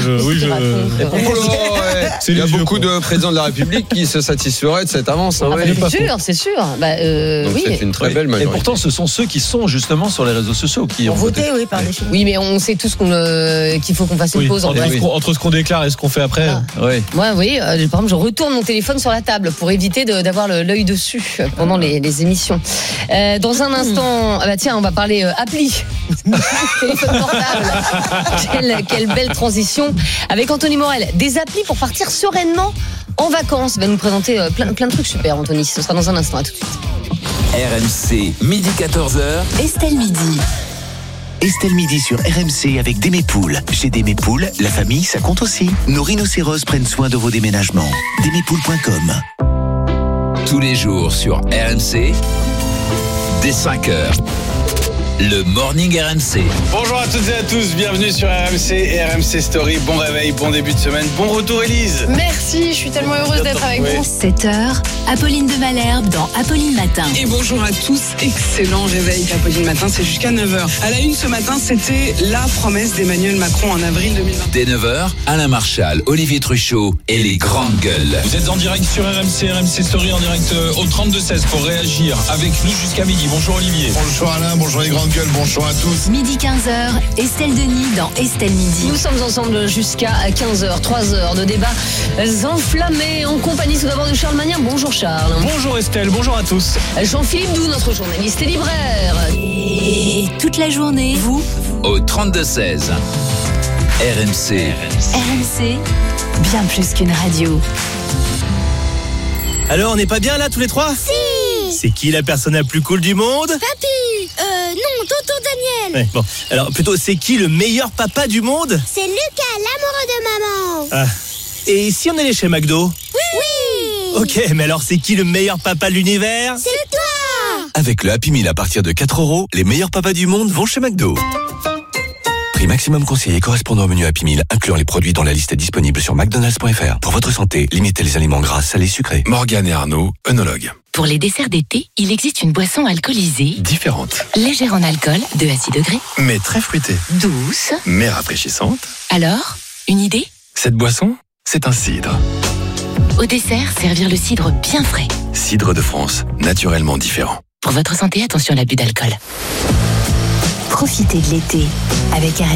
Il y a beaucoup de présidents de la République qui se satisferaient de cette avance. C'est sûr. Donc c'est une très belle majorité. Et pourtant, ce sont ceux qui sont justement sur les réseaux sociaux qui ont voté. Oui, par définition. Oui, mais on sait tous qu'il faut qu'on fasse une pause. Entre ce qu'on déclare et ce qu'on fait après. Moi, oui. Par exemple, je retourne mon téléphone sur la table pour éviter d'avoir l'œil dessus pendant les émissions. Dans un instant, tiens, on va parler appli. Téléphone portable. Quelle belle transition avec Anthony Morel. Des applis pour partir sereinement en vacances. Il va nous présenter plein de trucs super, Anthony. Ce sera dans un instant. À tout de suite. RMC, midi 14h. Estelle Midi. Estelle Midi sur RMC avec Démépoules. Chez Démépoules, la famille, ça compte aussi. Nos rhinocéros prennent soin de vos déménagements. Démépoules.com. Tous les jours sur RMC, dès 5h. Le Morning RMC. Bonjour à toutes et à tous, bienvenue sur RMC et RMC Story. Bon réveil, bon début de semaine, bon retour Élise. Merci, je suis tellement heureuse d'être avec vous. 7h, Apolline de Malherbe dans Apolline Matin. Et bonjour à tous, excellent réveil Apolline Matin, c'est jusqu'à 9h. À la une ce matin, c'était la promesse d'Emmanuel Macron en avril 2020. Dès 9h, Alain Marchal, Olivier Truchot et les grandes gueules. Vous êtes en direct sur RMC Story, en direct au 32-16 pour réagir avec nous jusqu'à midi. Bonjour Olivier. Bonjour Alain, bonjour les grandes gueules, bonjour à tous. Midi 15h, Estelle Denis dans Estelle Midi. Nous sommes ensemble jusqu'à 15h, 3 heures de débats enflammés en compagnie tout d'abord de Charles Magnin. Bonjour Charles. Bonjour Estelle, bonjour à tous. Jean-Philippe Doux, notre journaliste et libraire. Et toute la journée, vous au 32-16. RMC. RMC, bien plus qu'une radio. Alors, on n'est pas bien là tous les trois ? Si. C'est qui la personne la plus cool du monde ? Papy. Non, tonton Daniel. Ouais, bon, alors plutôt, c'est qui le meilleur papa du monde ? C'est Lucas, l'amoureux de maman. Ah. Et si on allait chez McDo ? Oui. Ok, mais alors c'est qui le meilleur papa de l'univers ? C'est toi. Avec le Happy Meal à partir de 4 €, les meilleurs papas du monde vont chez McDo. Prix maximum conseillé correspondant au menu Happy Meal, incluant les produits dont la liste est disponible sur McDonald's.fr. Pour votre santé, limitez les aliments gras, salés, sucrés. Morgane et Arnaud, œnologues. Pour les desserts d'été, il existe une boisson alcoolisée, Différente, légère en alcool, de à 6 degrés, mais très fruitée, douce. mais rafraîchissante. Alors, une idée ? Cette boisson, c'est un cidre. Au dessert, servir le cidre bien frais. Cidre de France, naturellement différent. Pour votre santé, attention à l'abus d'alcool. Profitez de l'été avec un